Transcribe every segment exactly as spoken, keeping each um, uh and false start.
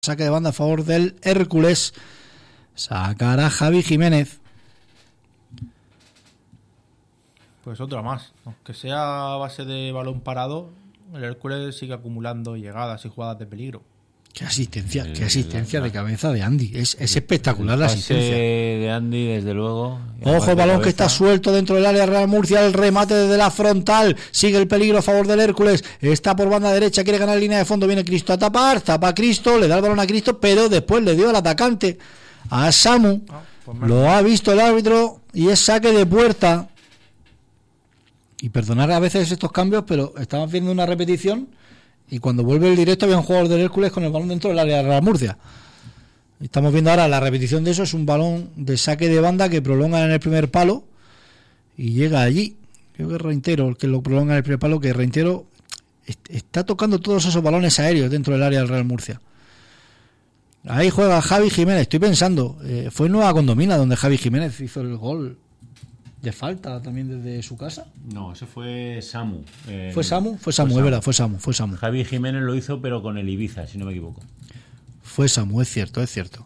Saque de banda a favor del Hércules. Sacará Javi Jiménez. Pues otra más. Aunque sea a base de balón parado, el Hércules sigue acumulando llegadas y jugadas de peligro. Qué asistencia, el, qué asistencia la, de cabeza de Andy. Es, es espectacular la asistencia de Andy, desde luego. Ojo, el balón que está suelto dentro del área Real Murcia. El remate desde la frontal. Sigue el peligro a favor del Hércules. Está por banda derecha, quiere ganar línea de fondo. Viene Cristo a tapar, tapa a Cristo, le da el balón a Cristo, pero después le dio al atacante, a Samu. Ah, pues lo ha visto el árbitro y es saque de puerta. Y perdonar a veces estos cambios, pero estamos viendo una repetición. Y cuando vuelve el directo había un jugador del Hércules con el balón dentro del área de Real Murcia. Estamos viendo ahora la repetición de eso. Es un balón de saque de banda que prolonga en el primer palo y llega allí. Creo que es Reintero el que lo prolonga en el primer palo, que Reintero está tocando todos esos balones aéreos dentro del área del Real Murcia. Ahí juega Javi Jiménez. Estoy pensando, eh, fue en Nueva Condomina donde Javi Jiménez hizo el gol de falta también desde su casa. No, ese fue Samu. Eh, ¿Fue Samu? Fue Samu, fue es Samu. verdad, fue Samu, fue Samu. Javi Jiménez lo hizo, pero con el Ibiza, si no me equivoco. Fue Samu, es cierto, es cierto.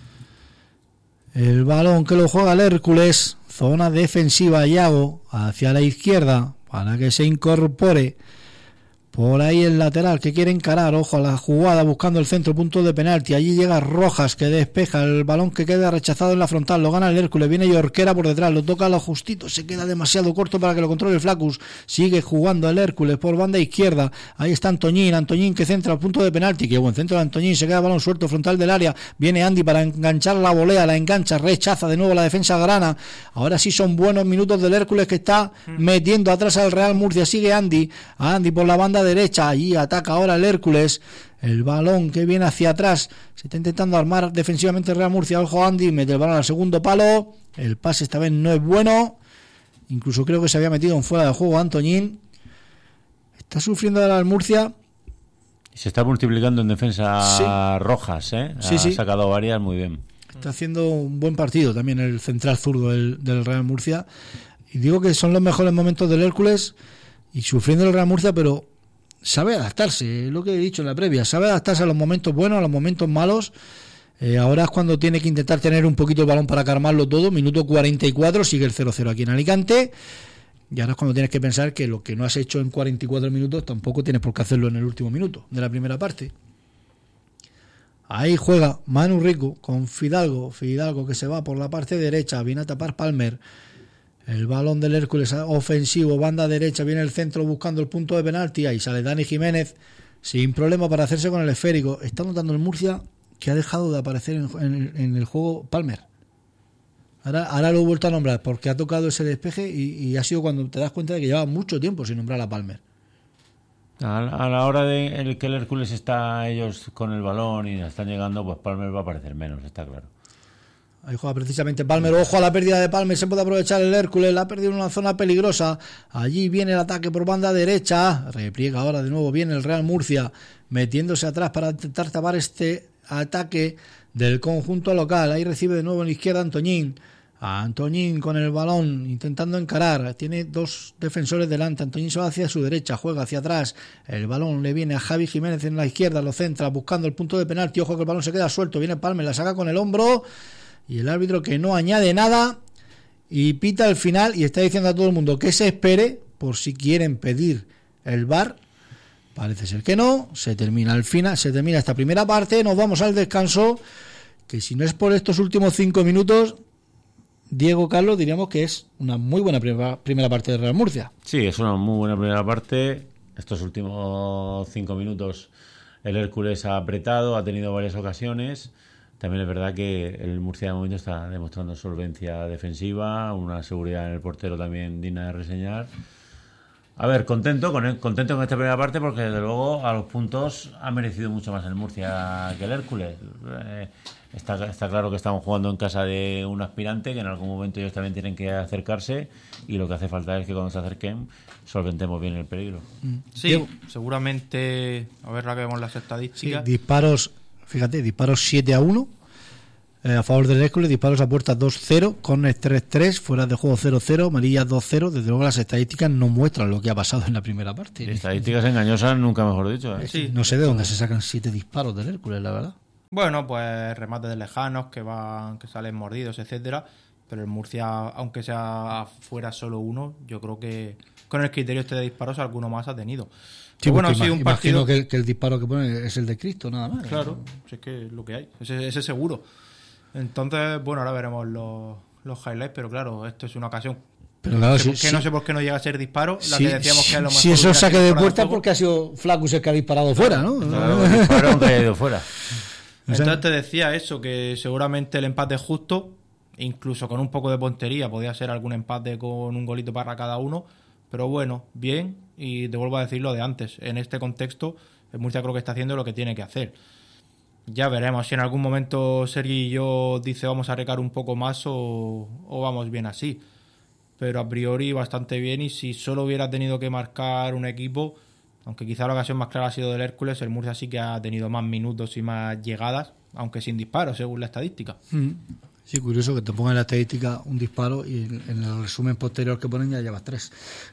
El balón que lo juega el Hércules, zona defensiva, Iago, hacia la izquierda, para que se incorpore. Por ahí el lateral que quiere encarar, ojo a la jugada buscando el centro, punto de penalti. Allí llega Rojas que despeja el balón que queda rechazado en la frontal, lo gana el Hércules, viene Yorquera por detrás, lo toca a lo justito, se queda demasiado corto para que lo controle el Flacus. Sigue jugando el Hércules por banda izquierda, ahí está Antoñín, Antoñín que centra al punto de penalti, qué buen centro de Antoñín, se queda el balón suelto frontal del área, viene Andy para enganchar la volea, la engancha, rechaza de nuevo la defensa grana. Ahora sí son buenos minutos del Hércules que está metiendo atrás al Real Murcia, sigue Andy, Andy por la banda derecha, allí ataca ahora el Hércules, el balón que viene hacia atrás, se está intentando armar defensivamente el Real Murcia, ojo Andy, mete el balón al segundo palo, el pase esta vez no es bueno, incluso creo que se había metido en fuera de juego Antoñín, está sufriendo ahora el Murcia. Se está multiplicando en defensa sí. Rojas, ¿eh? Ha sí, sí. sacado varias muy bien. Está haciendo un buen partido también el central zurdo del, del Real Murcia, y digo que son los mejores momentos del Hércules y sufriendo el Real Murcia, pero sabe adaptarse, es lo que he dicho en la previa, sabe adaptarse a los momentos buenos, a los momentos malos. Eh, ahora es cuando tiene que intentar tener un poquito el balón para calmarlo todo. Minuto cuarenta y cuatro, sigue el cero cero aquí en Alicante, y ahora es cuando tienes que pensar que lo que no has hecho en cuarenta y cuatro minutos tampoco tienes por qué hacerlo en el último minuto de la primera parte. Ahí juega Manu Rico con Fidalgo, Fidalgo que se va por la parte derecha, viene a tapar Palmer. El balón del Hércules ofensivo, banda derecha, viene el centro buscando el punto de penalti, ahí sale Dani Jiménez sin problema para hacerse con el esférico. Está notando el Murcia que ha dejado de aparecer en, en, en el juego Palmer. Ahora, ahora lo he vuelto a nombrar porque ha tocado ese despeje y, y ha sido cuando te das cuenta de que lleva mucho tiempo sin nombrar a Palmer. A, a la hora de el que el Hércules está ellos con el balón y están llegando, pues Palmer va a aparecer menos, está claro. Ahí juega precisamente Palmer, ojo a la pérdida de Palmer, se puede aprovechar el Hércules, la ha perdido en una zona peligrosa, allí viene el ataque por banda derecha, repliega ahora de nuevo, viene el Real Murcia metiéndose atrás para intentar tapar este ataque del conjunto local, ahí recibe de nuevo en la izquierda Antoñín, a Antoñín con el balón intentando encarar, tiene dos defensores delante, Antoñín se va hacia su derecha, juega hacia atrás, el balón le viene a Javi Jiménez en la izquierda, lo centra buscando el punto de penalti, ojo que el balón se queda suelto, viene Palmer, la saca con el hombro. Y el árbitro que no añade nada y pita al final y está diciendo a todo el mundo que se espere por si quieren pedir el V A R. Parece ser que no. Se termina al final, se termina esta primera parte. Nos vamos al descanso. Que si no es por estos últimos cinco minutos, Diego Carlos, diríamos que es una muy buena primera, primera parte de Real Murcia. Sí, es una muy buena primera parte. Estos últimos cinco minutos el Hércules ha apretado, ha tenido varias ocasiones. También es verdad que el Murcia de momento está demostrando solvencia defensiva, una seguridad en el portero también digna de reseñar. A ver, contento con el, contento con esta primera parte porque desde luego a los puntos ha merecido mucho más el Murcia que el Hércules. Eh, está, está claro que estamos jugando en casa de un aspirante que en algún momento ellos también tienen que acercarse y lo que hace falta es que cuando se acerquen solventemos bien el peligro. Sí, Diego. Seguramente, a ver, ahora que vemos las estadísticas. Sí, disparos... Fíjate, disparos siete a uno eh, a favor del Hércules, disparos a puerta dos cero, córner tres tres, fuera de juego cero cero, amarillas dos cero. Desde luego las estadísticas no muestran lo que ha pasado en la primera parte. Estadísticas engañosas, nunca mejor dicho. ¿eh? Sí, no sé de dónde se sacan siete disparos del Hércules, la verdad. Bueno, pues remates de lejanos que van, que salen mordidos, etcétera. Pero el Murcia, aunque sea fuera solo uno, yo creo que con el criterio este de disparos alguno más ha tenido. Sí, bueno, sí, sí, un partido que, que el disparo que pone es el de Cristo, nada más. Claro, si es que es lo que hay, ese, ese seguro. Entonces, bueno, ahora veremos los, los highlights, pero claro, esto es una ocasión. Pero claro, que, sí, que sí. no sé por qué no llega a ser disparo, la Sí, que decíamos que es lo mejor. si eso hubiera saque sido de fuera puerta juego. porque ha sido Flacus el que ha disparado fuera, ¿no? Claro, el disparo aunque haya ido fuera. Entonces te decía eso, que seguramente el empate es justo, incluso con un poco de puntería, podía ser algún empate con un golito para cada uno, pero bueno, bien, y te vuelvo a decir lo de antes, en este contexto, el Murcia creo que está haciendo lo que tiene que hacer. Ya veremos si en algún momento Sergi y yo dice vamos a recar un poco más o, o vamos bien así. Pero a priori bastante bien, y si solo hubiera tenido que marcar un equipo, aunque quizá la ocasión más clara ha sido del Hércules, el Murcia sí que ha tenido más minutos y más llegadas, aunque sin disparos, según la estadística. Mm. Sí, curioso que te pongan en la estadística un disparo y en, en el resumen posterior que ponen ya llevas tres.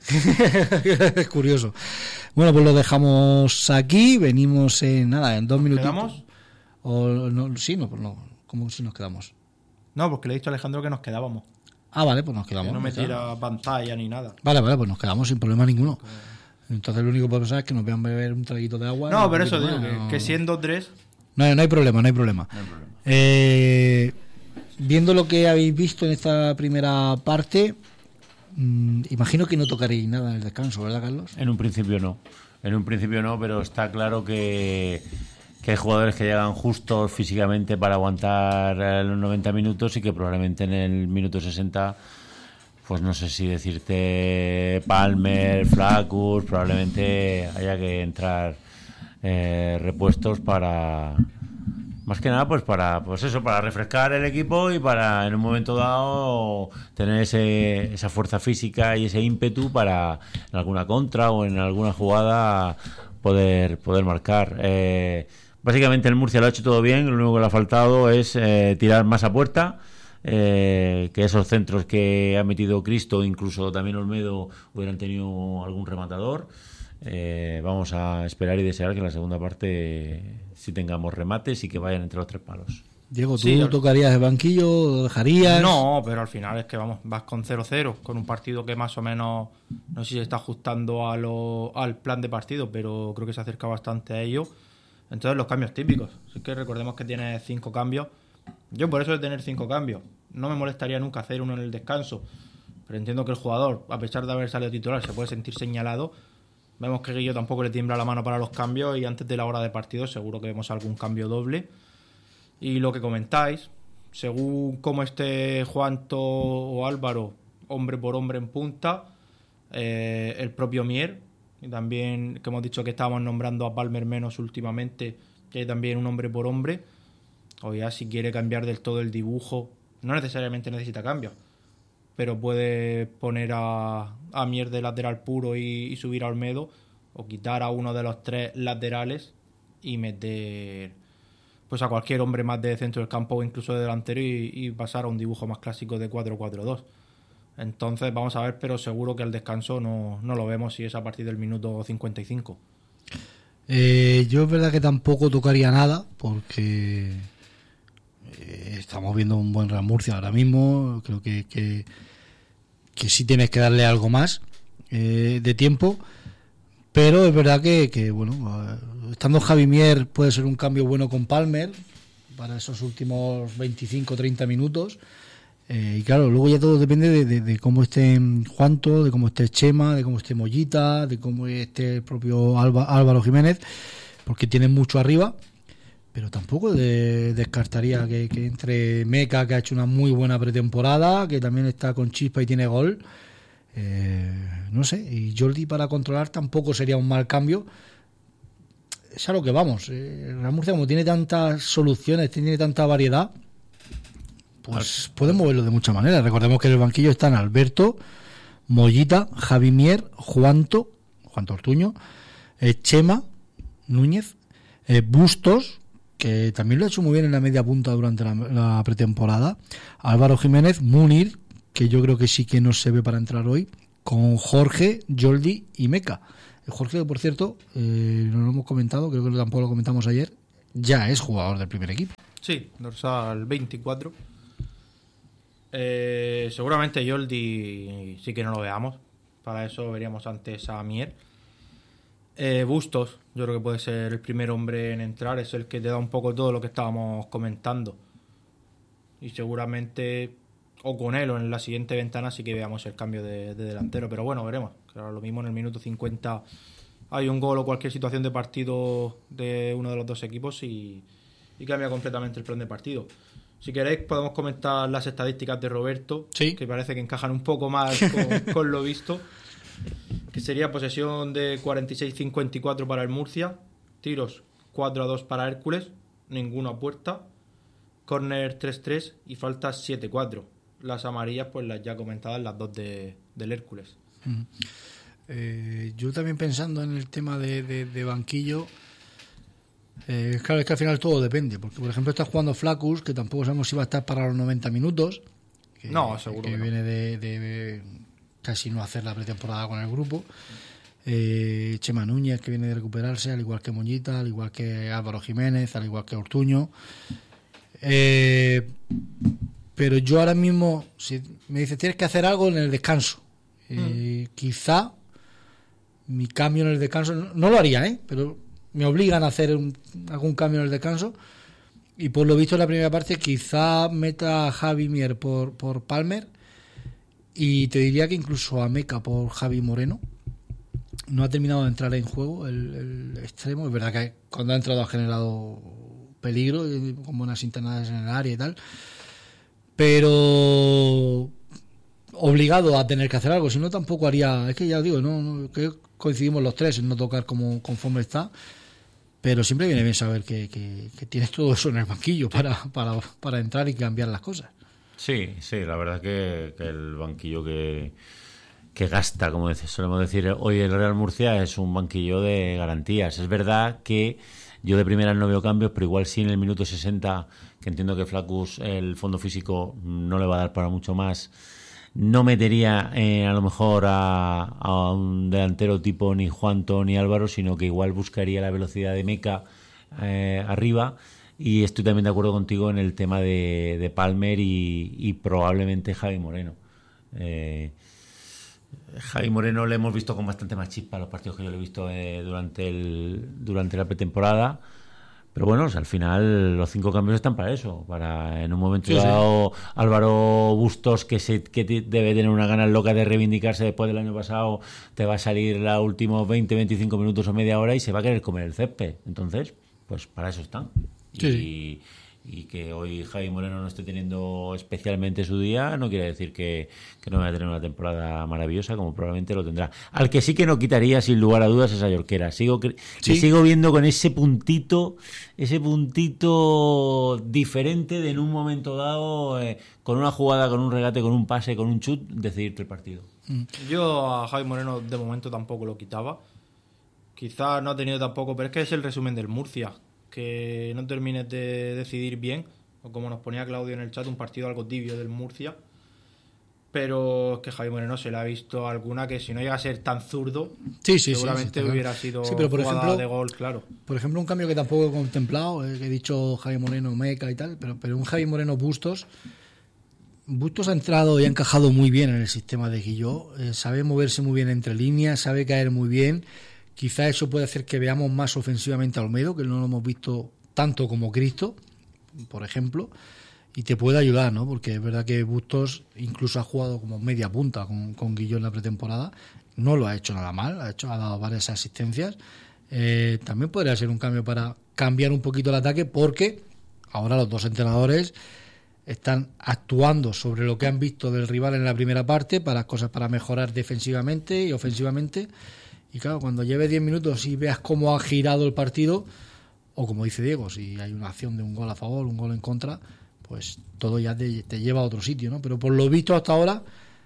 Es curioso. Bueno, pues lo dejamos aquí, venimos en nada, en dos minutos. ¿Quedamos? O no, sí, no, pues no, ¿cómo si nos quedamos? No, porque le he dicho a Alejandro que nos quedábamos. Ah, vale, pues nos quedamos. Que no me ya está. tira pantalla ni nada. Vale, vale, pues nos quedamos sin problema ninguno. Entonces lo único que puedo pensar es que nos vean beber un traguito de agua. No, un pero eso poquito digo, más, que, no. que siendo tres... No, no hay problema, no hay problema. No hay problema. Eh, viendo lo que habéis visto en esta primera parte, mmm, imagino que no tocaréis nada en el descanso, ¿verdad, Carlos? En un principio no. En un principio no, pero está claro que, que hay jugadores que llegan justos físicamente para aguantar eh, los noventa minutos y que probablemente en el minuto sesenta, pues no sé si decirte Palmer, Flacus, probablemente haya que entrar eh, repuestos para... Más que nada, pues para, pues eso, para refrescar el equipo y para en un momento dado tener ese, esa fuerza física y ese ímpetu para en alguna contra o en alguna jugada poder, poder marcar. Eh, básicamente el Murcia lo ha hecho todo bien, lo único que le ha faltado es eh, tirar más a puerta, eh, que esos centros que ha metido Cristo, incluso también Olmedo, hubieran tenido algún rematador. Eh, vamos a esperar y desear que en la segunda parte sí tengamos remates y que vayan entre los tres palos. Diego, ¿tú Sí, tocarías el banquillo? ¿Lo dejarías? No, pero al final es que vamos, vas con cero cero, con un partido que más o menos, no sé si se está ajustando a lo, al plan de partido, pero creo que se acerca bastante a ello. Entonces los cambios típicos, así que recordemos que tiene cinco cambios. Yo por eso de tener cinco cambios, no me molestaría nunca hacer uno en el descanso, pero entiendo que el jugador, a pesar de haber salido titular, se puede sentir señalado. Vemos que Guillo tampoco le tiembla la mano para los cambios y antes de la hora de partido seguro que vemos algún cambio doble. Y lo que comentáis, según cómo esté Juanto o Álvaro, hombre por hombre en punta, eh, el propio Mier, y también que hemos dicho que estábamos nombrando a Palmer menos últimamente, que hay también un hombre por hombre, o ya si quiere cambiar del todo el dibujo, no necesariamente necesita cambios, pero puede poner a, a Mier de lateral puro y, y subir a Olmedo, o quitar a uno de los tres laterales y meter pues a cualquier hombre más de centro del campo o incluso de delantero y, y pasar a un dibujo más clásico de cuatro cuatro dos. Entonces vamos a ver, pero seguro que al descanso no, no lo vemos si es a partir del minuto cincuenta y cinco. Eh, yo es verdad que tampoco tocaría nada porque eh, estamos viendo un buen Real Murcia ahora mismo. Creo que, que, que sí tienes que darle algo más eh, de tiempo, pero es verdad que, que bueno, estando Javi Mier puede ser un cambio bueno con Palmer para esos últimos veinticinco treinta minutos. Eh, y claro, luego ya todo depende de, de, de cómo esté Juanto, de cómo esté Chema, de cómo esté Mollita, de cómo esté el propio Alba, Álvaro Jiménez, porque tienen mucho arriba, pero tampoco de, descartaría que, que entre Meca, que ha hecho una muy buena pretemporada, que también está con chispa y tiene gol, eh, no sé, y Jordi para controlar tampoco sería un mal cambio. Es a lo que vamos. eh, Real Murcia, como tiene tantas soluciones, tiene tanta variedad, pues pueden moverlo de muchas maneras. Recordemos que en el banquillo están Alberto, Mollita, Javi Mier, Juanto, Juanto Ortuño, eh, Chema, Núñez, eh, Bustos, que también lo ha hecho muy bien en la media punta durante la, la pretemporada, Álvaro Jiménez, Munir, que yo creo que sí que no se ve para entrar hoy, con Jorge, Jordi y Meca. El Jorge, por cierto, eh, no lo hemos comentado, creo que tampoco lo comentamos ayer, ya es jugador del primer equipo. Sí, dorsal veinticuatro. Eh, seguramente Yoldi sí que no lo veamos. Para eso veríamos antes a Mier. Eh, Bustos, yo creo que puede ser el primer hombre en entrar. Es el que te da un poco todo lo que estábamos comentando. Y seguramente, o con él o en la siguiente ventana, sí que veamos el cambio de, de delantero. Pero bueno, veremos. Claro, lo mismo en el minuto cincuenta hay un gol o cualquier situación de partido de uno de los dos equipos y, y cambia completamente el plan de partido. Si queréis podemos comentar las estadísticas de Roberto, sí, que parece que encajan un poco más con, con lo visto, que sería posesión de cuarenta y seis cincuenta y cuatro para el Murcia, tiros cuatro a dos para Hércules, ninguno a puerta, córner tres tres y faltas siete cuatro. Las amarillas, pues las ya comentadas, las dos de, del Hércules. Mm. Eh, yo también pensando en el tema de, de, de banquillo, eh, claro, es que al final todo depende, porque por ejemplo está jugando Flaccus, que tampoco sabemos si va a estar para los noventa minutos, que, no, seguro que, que viene no. de, de casi no hacer la pretemporada con el grupo. eh, Chema Núñez, que viene de recuperarse, al igual que Moñita, al igual que Álvaro Jiménez, al igual que Ortuño. eh, pero yo ahora mismo, si me dice tienes que hacer algo en el descanso, eh, mm. quizá mi cambio en el descanso, no, no lo haría, ¿eh? Pero me obligan a hacer un, algún cambio en el descanso, y por lo visto en la primera parte quizá meta a Javi Mier por, por Palmer, y te diría que incluso a Meca por Javi Moreno. No ha terminado de entrar en juego el, el extremo, es verdad que cuando ha entrado ha generado peligro con buenas internadas en el área y tal, pero obligado a tener que hacer algo, si no tampoco haría, es que ya digo, no, no que coincidimos los tres en no tocar como conforme está, pero siempre viene bien saber que, que, que tienes todo eso en el banquillo para, para, para entrar y cambiar las cosas. Sí, sí, la verdad que, que el banquillo que, que gasta, como solemos decir hoy el Real Murcia, es un banquillo de garantías. Es verdad que yo de primera no veo cambios, pero igual sí en el minuto sesenta, que entiendo que Flaccus el fondo físico no le va a dar para mucho más, no metería eh, a lo mejor a, a un delantero tipo ni Juanto ni Álvaro, sino que igual buscaría la velocidad de Meca eh, arriba. Y estoy también de acuerdo contigo en el tema de, de Palmer y, y probablemente Javi Moreno. Eh, Javi Moreno le hemos visto con bastante más chispa los partidos que yo le he visto eh, durante el durante la pretemporada. Pero bueno, o sea, al final los cinco cambios están para eso, para en un momento sí, dado sí. Álvaro Bustos, que se que debe tener una ganas loca de reivindicarse después del año pasado, te va a salir los últimos veinte, veinticinco minutos o media hora y se va a querer comer el césped. Entonces, pues para eso están. Sí. Y, y que hoy Javi Moreno no esté teniendo especialmente su día no quiere decir que, que no vaya a tener una temporada maravillosa, como probablemente lo tendrá. Al que sí que no quitaría sin lugar a dudas es a Jorquera. Sigo sí. sigo viendo con ese puntito ese puntito diferente de en un momento dado eh, con una jugada, con un regate, con un pase, con un chut, decidirte el partido. Yo a Javi Moreno de momento tampoco lo quitaba. Quizás no ha tenido tampoco, pero es que es el resumen del Murcia, que no termines de decidir bien, o como nos ponía Claudio en el chat, un partido algo tibio del Murcia, pero es que Javi Moreno se le ha visto alguna que si no llega a ser tan zurdo, sí, sí, seguramente sí, sí, hubiera sido sí, pero por jugada ejemplo, de gol, claro. Por ejemplo, un cambio que tampoco he contemplado, eh, que he dicho Javi Moreno, Meca y tal, pero, pero un Javi Moreno Bustos, Bustos ha entrado y ha encajado muy bien en el sistema de Guilló, eh, sabe moverse muy bien entre líneas, sabe caer muy bien. Quizá eso puede hacer que veamos más ofensivamente a Olmedo, que no lo hemos visto tanto como Cristo, por ejemplo, y te puede ayudar, ¿no? Porque es verdad que Bustos incluso ha jugado como media punta con, con Guilló en la pretemporada, no lo ha hecho nada mal, ha hecho ha dado varias asistencias. Eh, también podría ser un cambio para cambiar un poquito el ataque, porque ahora los dos entrenadores están actuando sobre lo que han visto del rival en la primera parte, para cosas para mejorar defensivamente y ofensivamente. Y claro, cuando lleves diez minutos y veas cómo ha girado el partido, o como dice Diego, si hay una acción de un gol a favor, un gol en contra, pues todo ya te, te lleva a otro sitio, ¿no? Pero por lo visto hasta ahora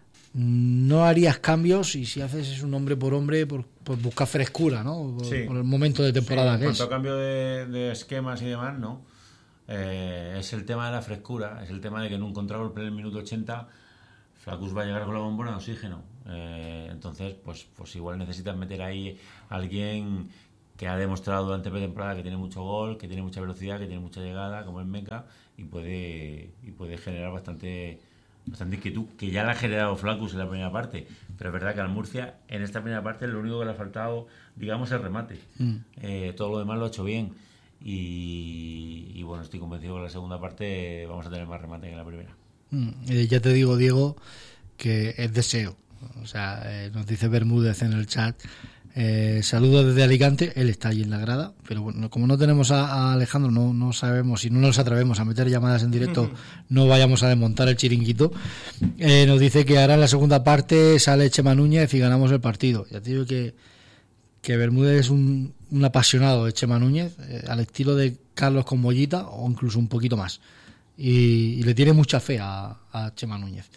no harías cambios, y si haces es un hombre por hombre por, por buscar frescura, ¿no? Por, sí. por el momento de temporada sí, que es. En cuanto a cambio de, de esquemas y demás, ¿no? Eh, es el tema de la frescura, es el tema de que en un contragolpe en el minuto ochenta Flaccus va a llegar con la bombona de oxígeno. Eh, entonces, pues, pues igual necesitas meter ahí a alguien que ha demostrado durante la pretemporada que tiene mucho gol, que tiene mucha velocidad, que tiene mucha llegada, como es Meca, y puede y puede generar bastante bastante inquietud, que ya la ha generado Flaccus en la primera parte, pero es verdad que al Murcia en esta primera parte lo único que le ha faltado, digamos, es el remate. Mm. Eh, todo lo demás lo ha hecho bien y, y bueno, estoy convencido que en la segunda parte vamos a tener más remate que en la primera. Mm. Eh, ya te digo, Diego, que es deseo. O sea, eh, nos dice Bermúdez en el chat. Eh, saludos desde Alicante, él está allí en la grada, pero bueno, como no tenemos a, a Alejandro, no, no sabemos, si no nos atrevemos a meter llamadas en directo, no vayamos a desmontar el chiringuito. Eh, nos dice que ahora en la segunda parte sale Chema Núñez y ganamos el partido. Ya te digo que, que Bermúdez es un, un apasionado de Chema Núñez, eh, al estilo de Carlos con Mollita, o incluso un poquito más, y, y le tiene mucha fe a, a Chema Núñez.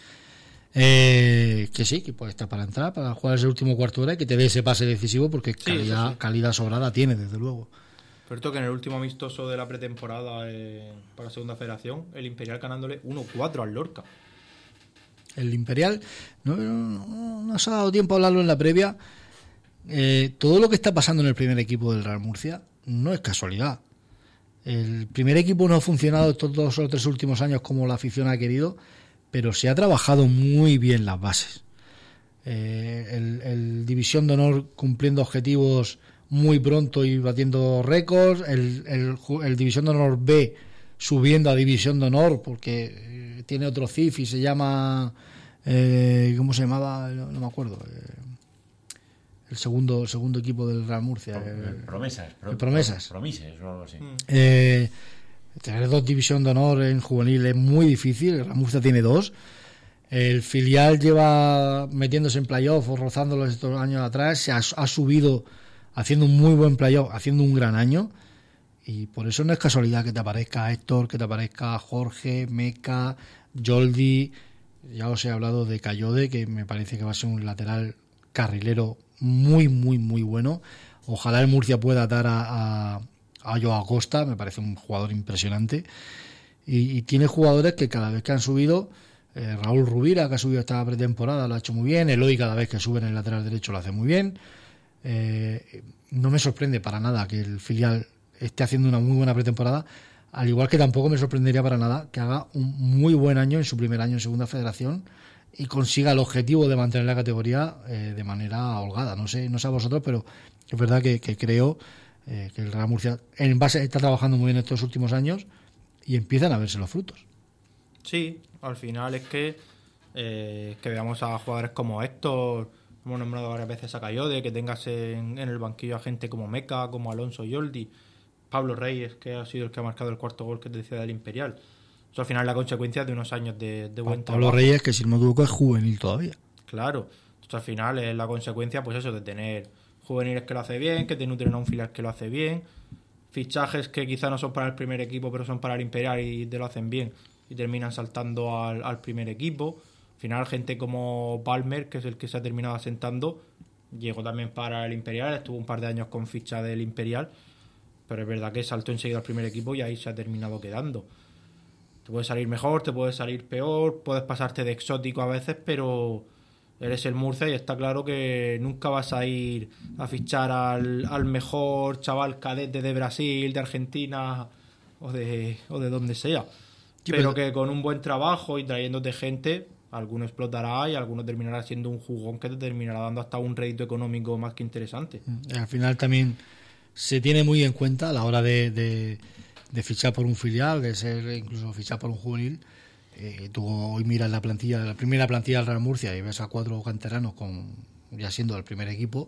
Eh, que sí, que puede estar para entrar, para jugar ese último cuarto de hora y que te dé ese pase decisivo, porque sí, calidad, sí. calidad sobrada tiene, desde luego. Cierto que en el último amistoso de la pretemporada eh, para la segunda federación, el Imperial ganándole uno cuatro al Lorca. El Imperial, no, no, no nos ha dado tiempo a hablarlo en la previa. Eh, todo lo que está pasando en el primer equipo del Real Murcia no es casualidad. El primer equipo no ha funcionado estos dos o tres últimos años como la afición ha querido, pero se ha trabajado muy bien las bases. Eh, el, el División de Honor cumpliendo objetivos muy pronto y batiendo récords, el, el, el División de Honor B subiendo a División de Honor porque eh, tiene otro C I F y se llama, eh, ¿cómo se llamaba? No, no me acuerdo. Eh, el segundo segundo equipo del Real Murcia. El, promesas. El Promesas. Promesas o algo así. Eh, Tener dos división de honor en juvenil es muy difícil. El Murcia tiene dos. El filial lleva metiéndose en playoff o rozándolo estos años atrás. Se ha, ha subido haciendo un muy buen playoff, haciendo un gran año. Y por eso no es casualidad que te aparezca Héctor, que te aparezca Jorge, Meca, Joldi. Ya os he hablado de Cayode, que me parece que va a ser un lateral carrilero muy, muy, muy bueno. Ojalá el Murcia pueda dar a... a a Joao Costa, me parece un jugador impresionante, y, y tiene jugadores que cada vez que han subido, eh, Raúl Rubira, que ha subido esta pretemporada, lo ha hecho muy bien, Eloy cada vez que sube en el lateral derecho lo hace muy bien. Eh, no me sorprende para nada que el filial esté haciendo una muy buena pretemporada, al igual que tampoco me sorprendería para nada que haga un muy buen año en su primer año en segunda federación y consiga el objetivo de mantener la categoría eh, de manera holgada. No sé, no sé a vosotros, pero es verdad que, que creo Eh, que el Real Murcia en base está trabajando muy bien estos últimos años y empiezan a verse los frutos. Sí, al final es que eh, que veamos a jugadores como Héctor, hemos nombrado varias veces a Cayode, que tengas en, en el banquillo a gente como Meca, como Alonso Yoldi, Pablo Reyes, que ha sido el que ha marcado el cuarto gol que te decía del Imperial. Eso al final es la consecuencia de unos años de, de buen Pablo trabajo. Reyes, que si no me equivoco es juvenil todavía. Claro, esto al final es la consecuencia, pues eso, de tener juveniles que lo hace bien, que te nutren a un filial que lo hace bien, fichajes que quizá no son para el primer equipo pero son para el Imperial y te lo hacen bien y terminan saltando al, al primer equipo. Al final gente como Palmer, que es el que se ha terminado asentando, llegó también para el Imperial, estuvo un par de años con ficha del Imperial, pero es verdad que saltó enseguida al primer equipo y ahí se ha terminado quedando. Te puede salir mejor, te puede salir peor, puedes pasarte de exótico a veces, pero eres el Murcia y está claro que nunca vas a ir a fichar al, al mejor chaval cadete de Brasil, de Argentina o de, o de donde sea. Sí, pero, pero que con un buen trabajo y trayéndote gente, alguno explotará y alguno terminará siendo un jugón que te terminará dando hasta un rédito económico más que interesante. Y al final también se tiene muy en cuenta a la hora de, de, de fichar por un filial, de ser incluso fichar por un juvenil. Eh, tú hoy miras la plantilla, la primera plantilla del Real Murcia y ves a cuatro canteranos con ya siendo el primer equipo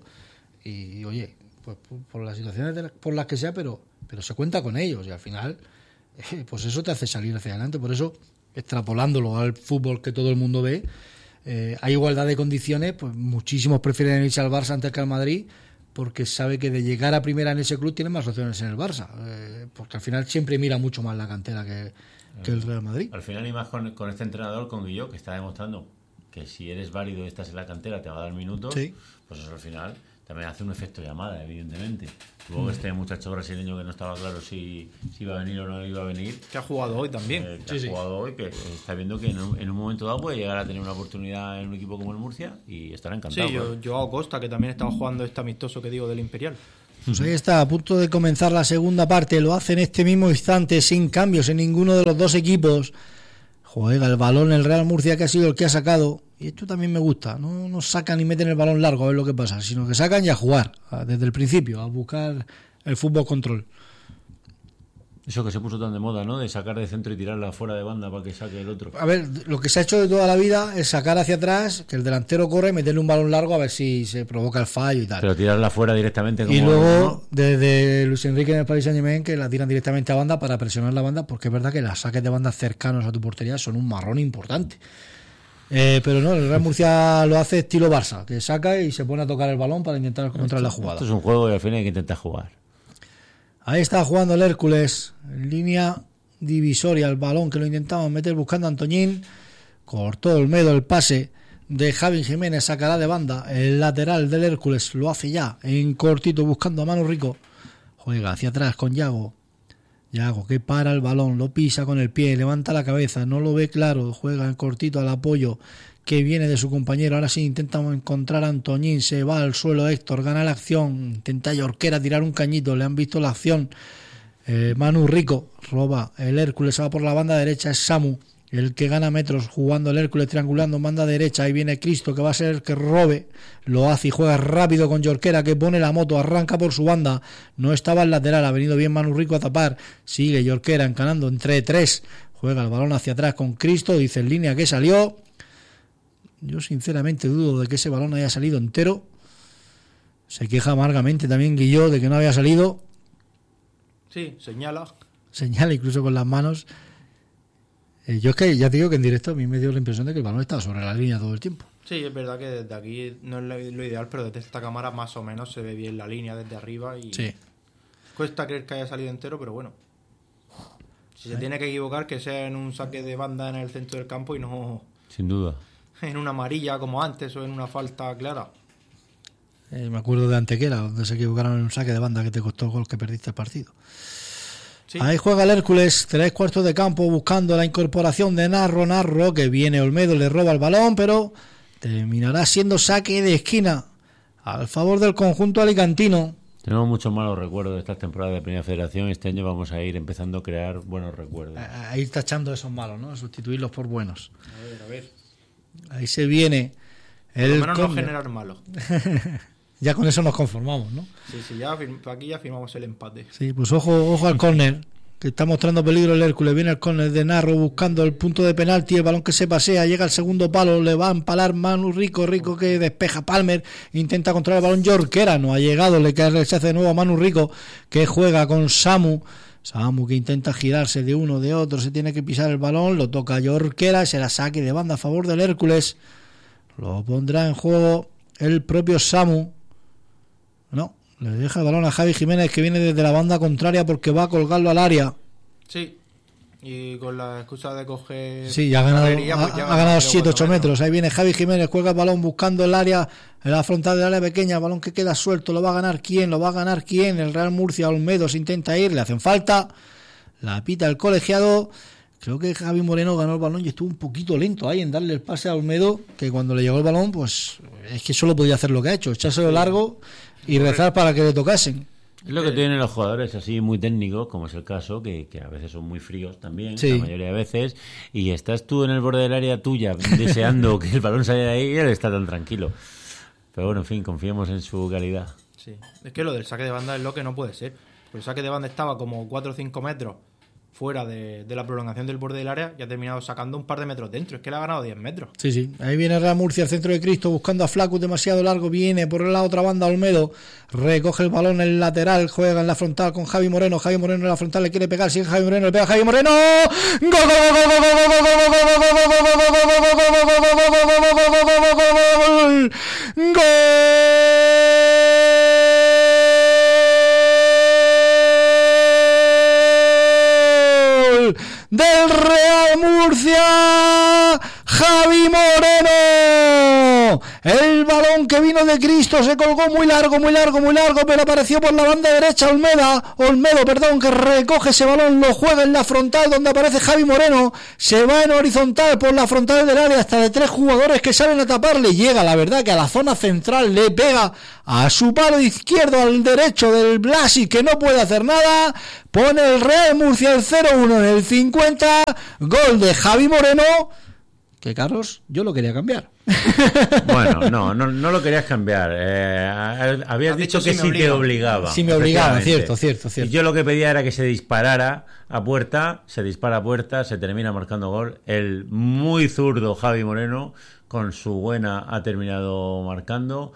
y, y oye, pues por, por las situaciones de la, por las que sea, pero pero se cuenta con ellos y al final eh, pues eso te hace salir hacia adelante. Por eso, extrapolándolo al fútbol que todo el mundo ve, eh, hay igualdad de condiciones, pues muchísimos prefieren irse al Barça antes que al Madrid porque sabe que de llegar a primera en ese club tiene más opciones en el Barça, eh, porque al final siempre mira mucho más la cantera que que el Real Madrid. Al final, y más con, con este entrenador, con Guilló, que está demostrando que si eres válido y estás en la cantera te va a dar minutos, sí. Pues eso al final también hace un efecto llamada, evidentemente. Luego mm. este muchacho brasileño que no estaba claro si, si iba a venir o no iba a venir. Que ha jugado hoy también. Eh, que sí, ha sí. jugado hoy, que está viendo que en un, en un momento dado puede llegar a tener una oportunidad en un equipo como el Murcia y estará encantado. Sí, yo, Joao Costa, que también estaba jugando este amistoso que digo del Imperial. Pues ahí está, a punto de comenzar la segunda parte, lo hace en este mismo instante, sin cambios en ninguno de los dos equipos. Juega el balón el Real Murcia, que ha sido el que ha sacado, y esto también me gusta, no, no sacan y meten el balón largo a ver lo que pasa, sino que sacan y a jugar, desde el principio, a buscar el fútbol control. Eso que se puso tan de moda, ¿no? De sacar de centro y tirarla fuera de banda para que saque el otro. A ver, lo que se ha hecho de toda la vida es sacar hacia atrás, que el delantero corre, meterle un balón largo a ver si se provoca el fallo y tal. Pero tirarla fuera directamente. Como y luego, ¿no? desde Luis Enrique en el Paris Saint-Germain, que la tiran directamente a banda para presionar la banda, porque es verdad que los saques de banda cercanos a tu portería son un marrón importante. Eh, pero no, el Real Murcia lo hace estilo Barça, que saca y se pone a tocar el balón para intentar encontrar la jugada. Esto es un juego y al final hay que intentar jugar. Ahí está jugando el Hércules, en línea divisoria, el balón que lo intentaban meter buscando a Antoñín, cortó Olmedo el pase de Javi Jiménez, sacará de banda, el lateral del Hércules lo hace ya, en cortito buscando a Manu Rico, juega hacia atrás con Yago, Yago que para el balón, lo pisa con el pie, levanta la cabeza, no lo ve claro, juega en cortito al apoyo que viene de su compañero, ahora sí intenta encontrar a Antoñín, se va al suelo Héctor, gana la acción, intenta Yorquera tirar un cañito, le han visto la acción, eh, Manu Rico roba, el Hércules va por la banda derecha, es Samu, el que gana metros jugando el Hércules, triangulando en banda derecha, ahí viene Cristo que va a ser el que robe, lo hace y juega rápido con Yorquera que pone la moto, arranca por su banda, no estaba el lateral, ha venido bien Manu Rico a tapar, sigue Yorquera encanando entre tres, juega el balón hacia atrás con Cristo, dice en línea que salió. Yo sinceramente dudo de que ese balón haya salido entero. Se queja amargamente también Guilló de que no había salido. Sí, señala. Señala incluso con las manos. Eh, yo es que ya te digo que en directo a mí me dio la impresión de que el balón estaba sobre la línea todo el tiempo. Sí, es verdad que desde aquí no es lo ideal, pero desde esta cámara más o menos se ve bien la línea desde arriba y sí. Cuesta creer que haya salido entero, pero bueno. Si se tiene que equivocar, que sea en un saque de banda en el centro del campo y no... Sin duda. En una amarilla como antes o en una falta clara. Eh, me acuerdo de Antequera, donde se equivocaron en un saque de banda que te costó el gol que perdiste el partido. Sí. Ahí juega el Hércules, tres cuartos de campo buscando la incorporación de Narro, Narro que viene Olmedo, le roba el balón, pero terminará siendo saque de esquina al favor del conjunto alicantino. Tenemos muchos malos recuerdos de estas temporadas de Primera Federación. Este año vamos a ir empezando a crear buenos recuerdos. A, a ir tachando esos malos, ¿no? A sustituirlos por buenos. A ver, a ver. Ahí se viene el por lo menos no generar malos. Ya con eso nos conformamos, ¿no? Sí, sí, ya aquí ya firmamos el empate. Sí, pues ojo, ojo al córner, que está mostrando peligro el Hércules. Viene el córner de Narro buscando el punto de penalti, el balón que se pasea, llega al segundo palo, le va a empalar Manu Rico, Rico que despeja Palmer, intenta controlar el balón Yorquera, no ha llegado, le cae el rechace de nuevo a Manu Rico, que juega con Samu. Samu que intenta girarse de uno, de otro, se tiene que pisar el balón, lo toca Yorquera y se la saque de banda a favor del Hércules. Lo pondrá en juego el propio Samu. No, le deja el balón a Javi Jiménez que viene desde la banda contraria porque va a colgarlo al área. Sí, y con la excusa de coger... Sí, ya ha ganado, galería, pues ha, ha ganado siete ocho metros. Ahí viene Javi Jiménez, cuelga el balón buscando el área, en la frontal del área pequeña, el balón que queda suelto, lo va a ganar quién, lo va a ganar quién, el Real Murcia, Olmedo se intenta ir, le hacen falta, la pita el colegiado. Creo que Javi Moreno ganó el balón y estuvo un poquito lento ahí en darle el pase a Olmedo, que cuando le llegó el balón, pues es que solo podía hacer lo que ha hecho, echárselo largo y rezar para que le tocasen. Es lo que tienen los jugadores así muy técnicos, como es el caso, que, que a veces son muy fríos también, sí. La mayoría de veces, y estás tú en el borde del área tuya deseando que el balón salga de ahí y él está tan tranquilo. Pero bueno, en fin, confiemos en su calidad. Sí, es que lo del saque de banda es lo que no puede ser. El saque de banda estaba como cuatro o cinco metros fuera de, de la prolongación del borde del área y ha terminado sacando un par de metros dentro. Es que le ha ganado diez metros. Sí, sí. Ahí viene Real Murcia, el centro de Cristo, buscando a Flacus, demasiado largo. Viene por la otra banda Olmedo. Recoge el balón en el lateral. Juega en la frontal con Javi Moreno. Javi Moreno en la frontal le quiere pegar. Sigue Javi Moreno, le pega a Javi Moreno. ¡Gol, gol, gol, gol, gol! Del Real Murcia, Javi Moreno. El balón que vino de Cristo se colgó muy largo, muy largo, muy largo, pero apareció por la banda derecha Olmeda, Olmedo, perdón, que recoge ese balón, lo juega en la frontal donde aparece Javi Moreno, se va en horizontal por la frontal del área hasta de tres jugadores que salen a taparle, llega la verdad que a la zona central, le pega a su palo izquierdo, al derecho del Blasi, que no puede hacer nada, pone el Real Murcia el cero uno en el cincuenta, gol de Javi Moreno, que Carlos, yo lo quería cambiar. Bueno, no, no, no lo querías cambiar. Eh, habías Has dicho dicho que si sí me te obliga. obligaba. Sí me obligaba, efectivamente. cierto, cierto, cierto. Y yo lo que pedía era que se disparara a puerta, se dispara a puerta, se termina marcando gol. El muy zurdo Javi Moreno, con su buena, ha terminado marcando.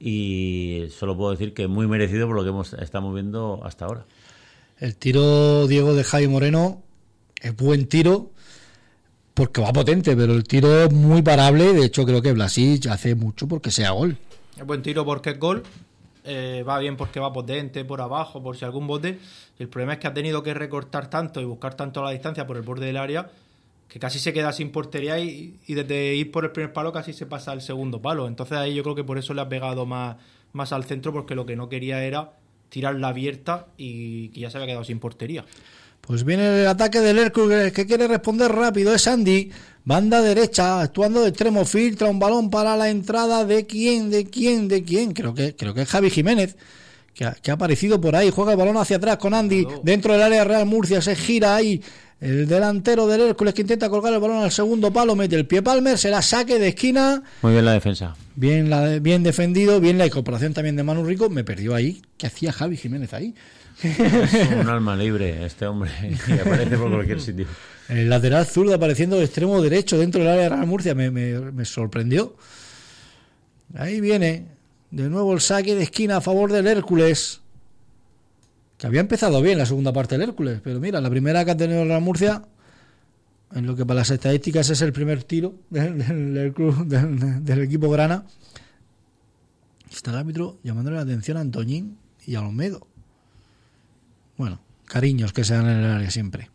Y solo puedo decir que muy merecido por lo que hemos, estamos viendo hasta ahora. El tiro, Diego, de Javi Moreno es buen tiro porque va potente, pero el tiro es muy parable. De hecho, creo que Blasic hace mucho porque sea gol. Es buen tiro porque es gol. Eh, va bien porque va potente por abajo, por si algún bote. Y el problema es que ha tenido que recortar tanto y buscar tanto la distancia por el borde del área que casi se queda sin portería y, y desde ir por el primer palo casi se pasa al segundo palo. Entonces ahí yo creo que por eso le ha pegado más, más al centro, porque lo que no quería era tirarla abierta y que ya se había quedado sin portería. Pues viene el ataque del Hércules, que quiere responder rápido, es Andy, banda derecha, actuando de extremo, filtra un balón para la entrada de quién, de quién, de quién, creo que creo que es Javi Jiménez, que ha, que ha aparecido por ahí, juega el balón hacia atrás con Andy, dentro del área Real Murcia, se gira ahí, el delantero del Hércules que intenta colgar el balón al segundo palo, mete el pie Palmer, será saque de esquina. Muy bien la defensa. Bien, la, bien defendido, bien la incorporación también de Manu Rico, me perdió ahí, ¿qué hacía Javi Jiménez ahí? Es un alma libre este hombre y aparece por cualquier sitio. El lateral zurdo apareciendo de extremo derecho dentro del área de Real Murcia me, me, me sorprendió. Ahí viene de nuevo el saque de esquina a favor del Hércules, que había empezado bien la segunda parte del Hércules, pero mira, la primera que ha tenido el Real Murcia, en lo que para las estadísticas es el primer tiro del, del, del, club, del, del equipo grana. Está el árbitro llamándole la atención a Antoñín y a Olmedo. Bueno, cariños que se dan en el área siempre.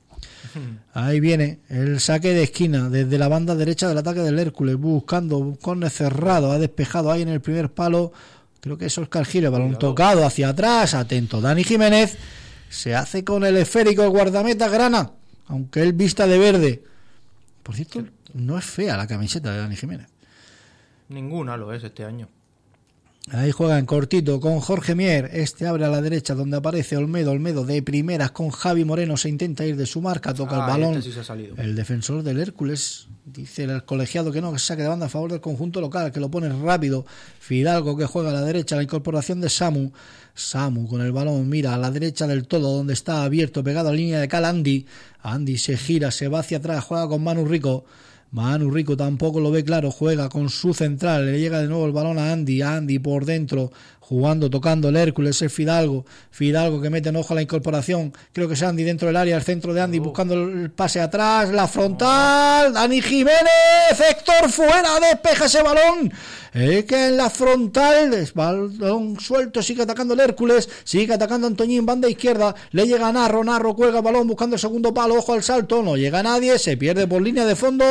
Ahí viene el saque de esquina desde la banda derecha del ataque del Hércules, buscando un córner cerrado, ha despejado ahí en el primer palo, creo que es Óscar Gil, balón tocado hacia atrás, atento Dani Jiménez, se hace con el esférico el guardameta grana, aunque él vista de verde. Por cierto, no es fea la camiseta de Dani Jiménez. Ninguna lo es este año. Ahí juega en cortito con Jorge Mier, este abre a la derecha donde aparece Olmedo, Olmedo de primeras con Javi Moreno, se intenta ir de su marca, toca ah, el balón, este sí se ha salido. El defensor del Hércules, dice el colegiado que no, que se saque de banda a favor del conjunto local, que lo pone rápido, Fidalgo que juega a la derecha, la incorporación de Samu, Samu con el balón, mira a la derecha del todo, donde está abierto, pegado a la línea de cal Andy, Andy se gira, se va hacia atrás, juega con Manu Rico, Manu Rico tampoco lo ve claro, juega con su central, le llega de nuevo el balón a Andy, Andy por dentro, jugando, tocando el Hércules, es Fidalgo, Fidalgo que mete en ojo a la incorporación, creo que es Andy dentro del área, el centro de Andy, oh. buscando el pase atrás, la frontal, oh. Dani Jiménez, Héctor fuera, despeja ese balón, eh, que en la frontal, es balón suelto, sigue atacando el Hércules, sigue atacando Antoñín, banda izquierda, le llega a Narro, Narro cuelga el balón buscando el segundo palo, ojo al salto, no llega nadie, se pierde por línea de fondo,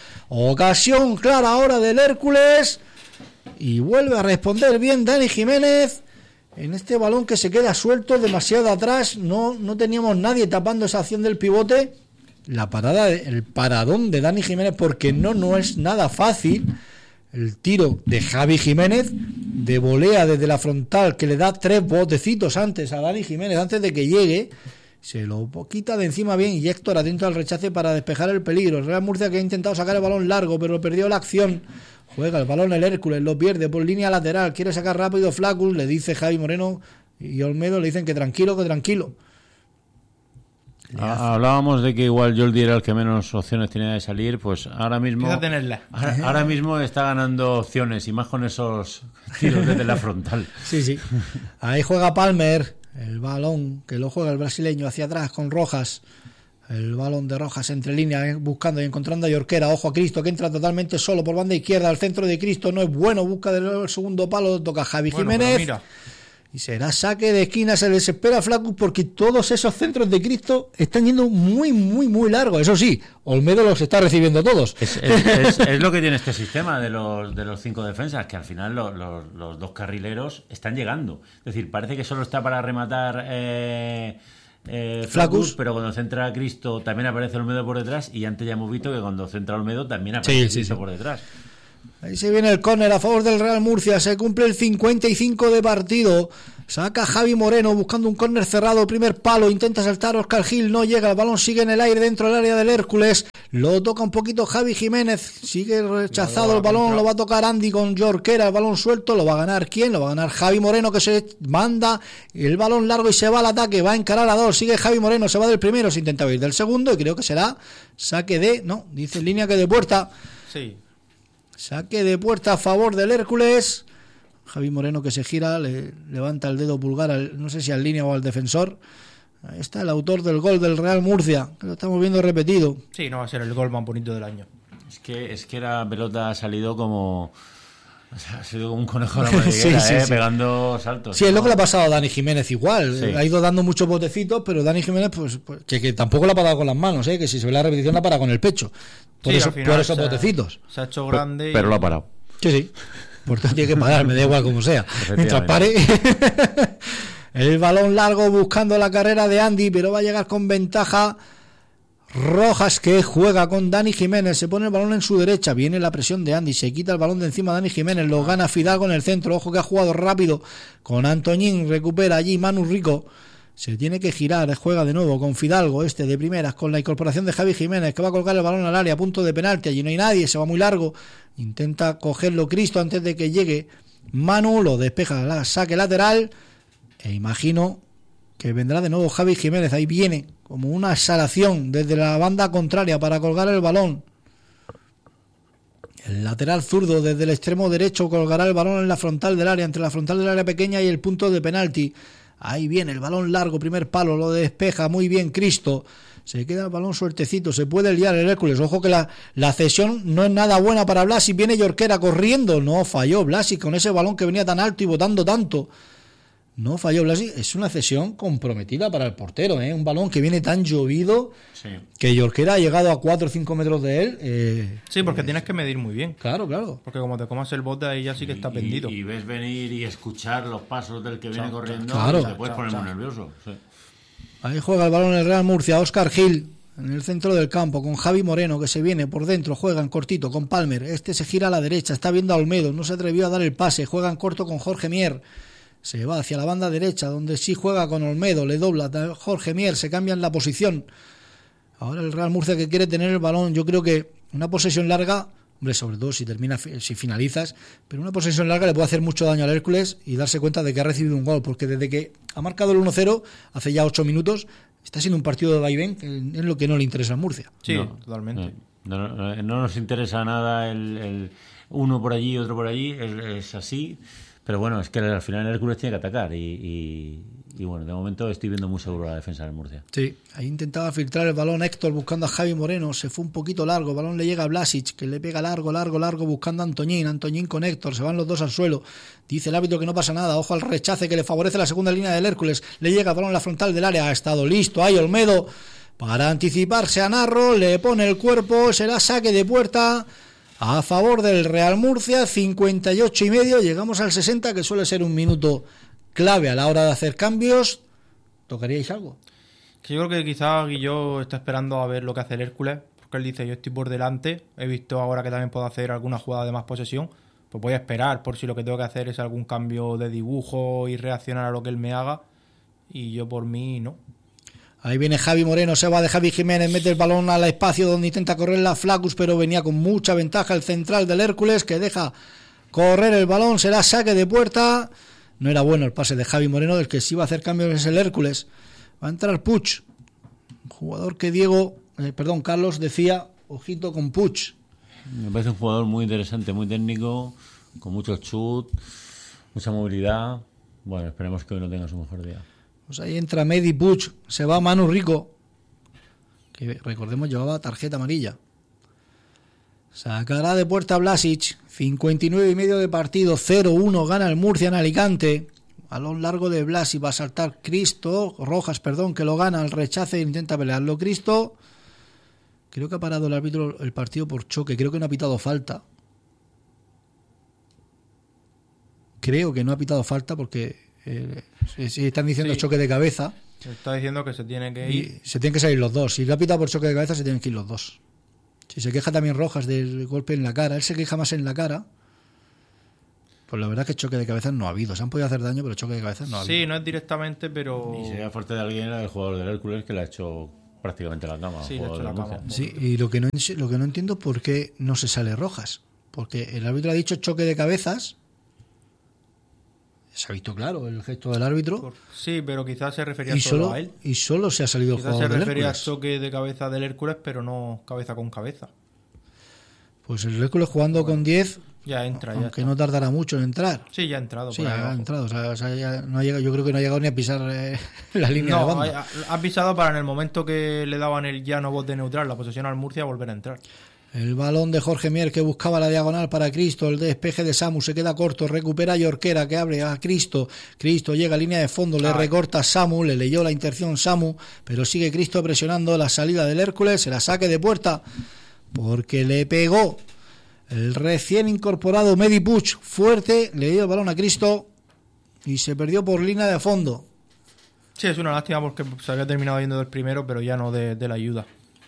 ocasión clara ahora del Hércules, y vuelve a responder bien Dani Jiménez en este balón que se queda suelto demasiado atrás, no, no teníamos nadie tapando esa acción del pivote, la parada, el paradón de Dani Jiménez, porque no, no es nada fácil el tiro de Javi Jiménez de volea desde la frontal, que le da tres botecitos antes a Dani Jiménez antes de que llegue, se lo quita de encima bien y Héctor atento al rechace para despejar el peligro. El Real Murcia que ha intentado sacar el balón largo pero perdió la acción, juega el balón el Hércules, lo pierde por línea lateral, quiere sacar rápido Flacus, le dice Javi Moreno y Olmedo le dicen que tranquilo, que tranquilo. Hablábamos de que igual Jordi era el que menos opciones tenía de salir, pues ahora mismo tenerla. Ahora, ahora mismo está ganando opciones y más con esos tiros desde la frontal. Sí, sí. Ahí juega Palmer, el balón que lo juega el brasileño hacia atrás con Rojas, el balón de Rojas entre líneas buscando y encontrando a Yorquera, ojo a Cristo que entra totalmente solo por banda izquierda, al centro de Cristo no es bueno, busca del segundo palo, toca Javi bueno, Jiménez. Mira. Y será saque de esquina, se desespera Flacus porque todos esos centros de Cristo están yendo muy, muy, muy largos. Eso sí, Olmedo los está recibiendo todos. Es, es, es, es lo que tiene este sistema de los de los cinco defensas, que al final los, los, los dos carrileros están llegando. Es decir, parece que solo está para rematar eh, eh, Flacus, pero cuando centra Cristo también aparece Olmedo por detrás, y antes ya hemos visto que cuando centra Olmedo también aparece sí, Cristo sí, sí. por detrás. Ahí se viene el córner a favor del Real Murcia, se cumple el cincuenta y cinco de partido, saca Javi Moreno buscando un córner cerrado, primer palo, intenta saltar Óscar Gil, no llega, el balón sigue en el aire dentro del área del Hércules, lo toca un poquito Javi Jiménez, sigue rechazado el balón, lo va a tocar Andy con Jorquera, el balón suelto, lo va a ganar ¿quién? Lo va a ganar Javi Moreno, que se manda el balón largo y se va al ataque, va a encarar a dos, sigue Javi Moreno, se va del primero, se intenta ir del segundo y creo que será saque de, no, dice en línea que de puerta. Sí. Saque de puerta a favor del Hércules. Javi Moreno que se gira, le levanta el dedo pulgar, al, no sé si al línea o al defensor. Ahí está el autor del gol del Real Murcia, que lo estamos viendo repetido. Sí, no va a ser el gol más bonito del año. Es que, es que la pelota ha salido como... O sea, ha sido como un conejo de la madriguera, sí, sí, ¿eh? sí. Pegando saltos. Sí, ¿no? es lo que le ha pasado a Dani Jiménez igual. Sí. Ha ido dando muchos botecitos, pero Dani Jiménez, pues, pues que, que tampoco la ha parado con las manos, ¿eh? Que si se ve la repetición la ha parado con el pecho. Por, Sí, eso, al final por esos se ha- botecitos. Se ha hecho grande. Pero, pero y... lo ha parado. Sí, sí. Por tanto tiene que parar, me da igual como sea. Mientras pare. El balón largo buscando la carrera de Andy, pero va a llegar con ventaja Rojas, que juega con Dani Jiménez, se pone el balón en su derecha, viene la presión de Andy, se quita el balón de encima Dani Jiménez, lo gana Fidalgo en el centro, ojo que ha jugado rápido con Antoñín, recupera allí Manu Rico, se tiene que girar, juega de nuevo con Fidalgo, este de primeras, con la incorporación de Javi Jiménez, que va a colgar el balón al área, punto de penalti, allí no hay nadie, se va muy largo, intenta cogerlo Cristo antes de que llegue Manu, lo despeja, la saque lateral, e imagino que vendrá de nuevo Javi Jiménez, ahí viene como una exhalación desde la banda contraria para colgar el balón. El lateral zurdo desde el extremo derecho colgará el balón en la frontal del área, entre la frontal del área pequeña y el punto de penalti. Ahí viene el balón largo, primer palo, lo despeja muy bien Cristo. Se queda el balón suertecito, se puede liar el Hércules. Ojo que la, la cesión no es nada buena para Blasi, viene Jorquera corriendo, no falló Blasi con ese balón que venía tan alto y botando tanto. No falló Blasi, es una cesión comprometida para el portero, ¿eh? Un balón que viene tan llovido, sí, que Jorquera ha llegado a cuatro o cinco metros de él. Eh, sí, porque eh, tienes que medir muy bien. Claro, claro. Porque como te comas el bote ahí ya sí que está y, pendido. Y, y ves venir y escuchar los pasos del que viene Chao, corriendo, claro. y te puedes Chao, poner chao. muy nervioso. Sí. Ahí juega el balón el Real Murcia, Óscar Gil en el centro del campo con Javi Moreno, que se viene por dentro, juega en cortito con Palmer, este se gira a la derecha, está viendo a Olmedo, no se atrevió a dar el pase, juega en corto con Jorge Mier, se va hacia la banda derecha, donde sí juega con Olmedo, le dobla Jorge Mier, se cambia en la posición. Ahora el Real Murcia que quiere tener el balón, yo creo que una posesión larga, hombre, sobre todo si termina, si finalizas, pero una posesión larga le puede hacer mucho daño al Hércules y darse cuenta de que ha recibido un gol, porque desde que ha marcado el uno cero, hace ya ocho minutos, está siendo un partido de vaivén, es lo que no le interesa al Murcia. Sí, no, totalmente. No, no, no, no nos interesa nada el, el uno por allí, otro por allí, es, es así. Pero bueno, es que al final el Hércules tiene que atacar y, y, y bueno, de momento estoy viendo muy seguro la defensa del Murcia. Sí, ahí intentaba filtrar el balón Héctor buscando a Javi Moreno, se fue un poquito largo, el balón le llega a Blasic, que le pega largo, largo, largo buscando a Antoñín, Antoñín con Héctor, se van los dos al suelo, dice el árbitro que no pasa nada, ojo al rechace que le favorece la segunda línea del Hércules, le llega el balón a la frontal del área, ha estado listo, ahí Olmedo, para anticiparse a Narro, le pone el cuerpo, será saque de puerta a favor del Real Murcia, cincuenta y ocho y medio, llegamos al sesenta, que suele ser un minuto clave a la hora de hacer cambios. ¿Tocaríais algo? Que yo creo que quizás Guilló está esperando a ver lo que hace el Hércules, porque él dice, yo estoy por delante, he visto ahora que también puedo hacer alguna jugada de más posesión, pues voy a esperar por si lo que tengo que hacer es algún cambio de dibujo y reaccionar a lo que él me haga, y yo por mí no. Ahí viene Javi Moreno, se va de Javi Jiménez, mete el balón al espacio donde intenta correr la Flacus, pero venía con mucha ventaja el central del Hércules, que deja correr el balón, será saque de puerta. No era bueno el pase de Javi Moreno, del que sí va a hacer cambios es el Hércules. Va a entrar Puig, jugador que Diego, eh, perdón, Carlos decía, ojito con Puig. Me parece un jugador muy interesante, muy técnico, con mucho chut, mucha movilidad. Bueno, esperemos que hoy no tenga su mejor día. Pues ahí entra Medi Puig, se va Manu Rico, que recordemos llevaba tarjeta amarilla. Sacará de puerta Blasic, cincuenta y nueve y medio de partido, cero uno, gana el Murcia en Alicante. balón largo de Blasi, va a saltar Cristo, Rojas, perdón, que lo gana, el rechace e intenta pelearlo Cristo. Creo que ha parado el árbitro el partido por choque, creo que no ha pitado falta. Creo que no ha pitado falta porque eh, si, si están diciendo Sí. choque de cabeza. Se está diciendo que se tiene que ir. Y se tienen que salir los dos. Si lo ha pitado por choque de cabeza, se tienen que ir los dos. Si se queja también Rojas del golpe en la cara, él se queja más en la cara. Pues la verdad es que choque de cabeza no ha habido. Se han podido hacer daño, pero choque de cabeza no ha habido. Sí, no es directamente, pero... Y sería fuerte de alguien era el jugador del Hércules que le ha hecho prácticamente la cama. Sí, al le ha jugador hecho la del cama. Murcia. Sí, y lo que no lo que no entiendo es por qué no se sale Rojas. Porque el árbitro ha dicho choque de cabezas. Se ha visto claro el gesto del árbitro. Por- Sí, pero quizás se refería Y solo, solo, a él. y solo se ha salido el Quizás se jugador del refería a Hércules. choque de cabeza del Hércules, pero no cabeza con cabeza. Pues el Hércules jugando con diez, Ya entra, ya aunque está. no tardará mucho en entrar. Sí, ya ha entrado. Sí, por ahí ha abajo. entrado. O sea, o sea, ya no ha llegado, yo creo que no ha llegado ni a pisar eh, la línea de No, banda. ha, ha pisado para en el momento que le daban el ya no bote neutral, la posesión al Murcia, volver a entrar. El balón de Jorge Mier que buscaba la diagonal para Cristo, el despeje de Samu se queda corto, recupera Yorquera que abre a Cristo, Cristo llega a línea de fondo, le Ay. recorta Samu, le leyó la intención Samu, pero sigue Cristo presionando la salida del Hércules, se la saque de puerta, porque le pegó el recién incorporado Medi Puig, fuerte, le dio el balón a Cristo y se perdió por línea de fondo. Sí, es una lástima porque se había terminado yendo del primero, pero ya no de, de la ayuda.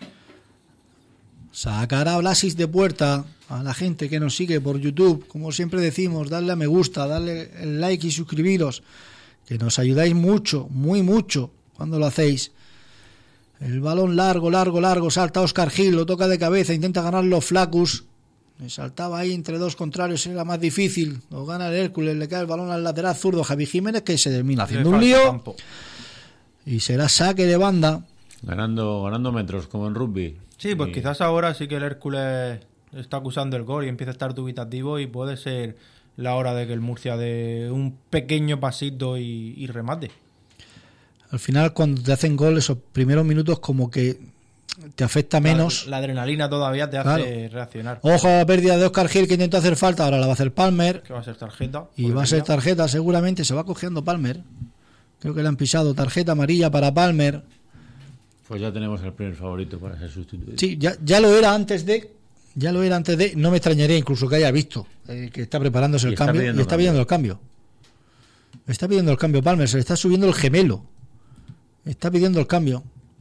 Sacará Blasis de puerta a la gente que nos sigue por YouTube. Como siempre decimos, darle a me gusta, darle el like y suscribiros, que nos ayudáis mucho, muy mucho cuando lo hacéis. El balón largo, largo, largo, salta Óscar Gil, lo toca de cabeza, intenta ganarlo Flacus. Le saltaba ahí entre dos contrarios, era más difícil. Lo gana el Hércules, le cae el balón al lateral zurdo Javi Jiménez, que se termina haciendo Le un falta lío. campo. Y será saque de banda. Ganando, ganando metros, como en rugby. Sí, pues Y- quizás ahora sí que el Hércules está acusando el gol y empieza a estar dubitativo y puede ser la hora de que el Murcia dé un pequeño pasito y, y remate. Al final, cuando te hacen gol, esos primeros minutos como que te afecta menos. La, la adrenalina todavía te hace Claro. reaccionar. Ojo a la pérdida de Óscar Gil que intentó hacer falta, ahora la va a hacer Palmer Que va a ser tarjeta. y por va a ser día. tarjeta seguramente, se va cogiendo Palmer. Creo que le han pisado tarjeta amarilla para Palmer. Pues ya tenemos el primer favorito para ser sustituido. Sí, ya, ya lo era antes de, ya lo era antes de, no me extrañaría incluso que haya visto eh, que está preparándose Y el está cambio y pidiendo está cambio. pidiendo el cambio. Está pidiendo el cambio Palmer, se le está subiendo el gemelo. Está pidiendo el cambio.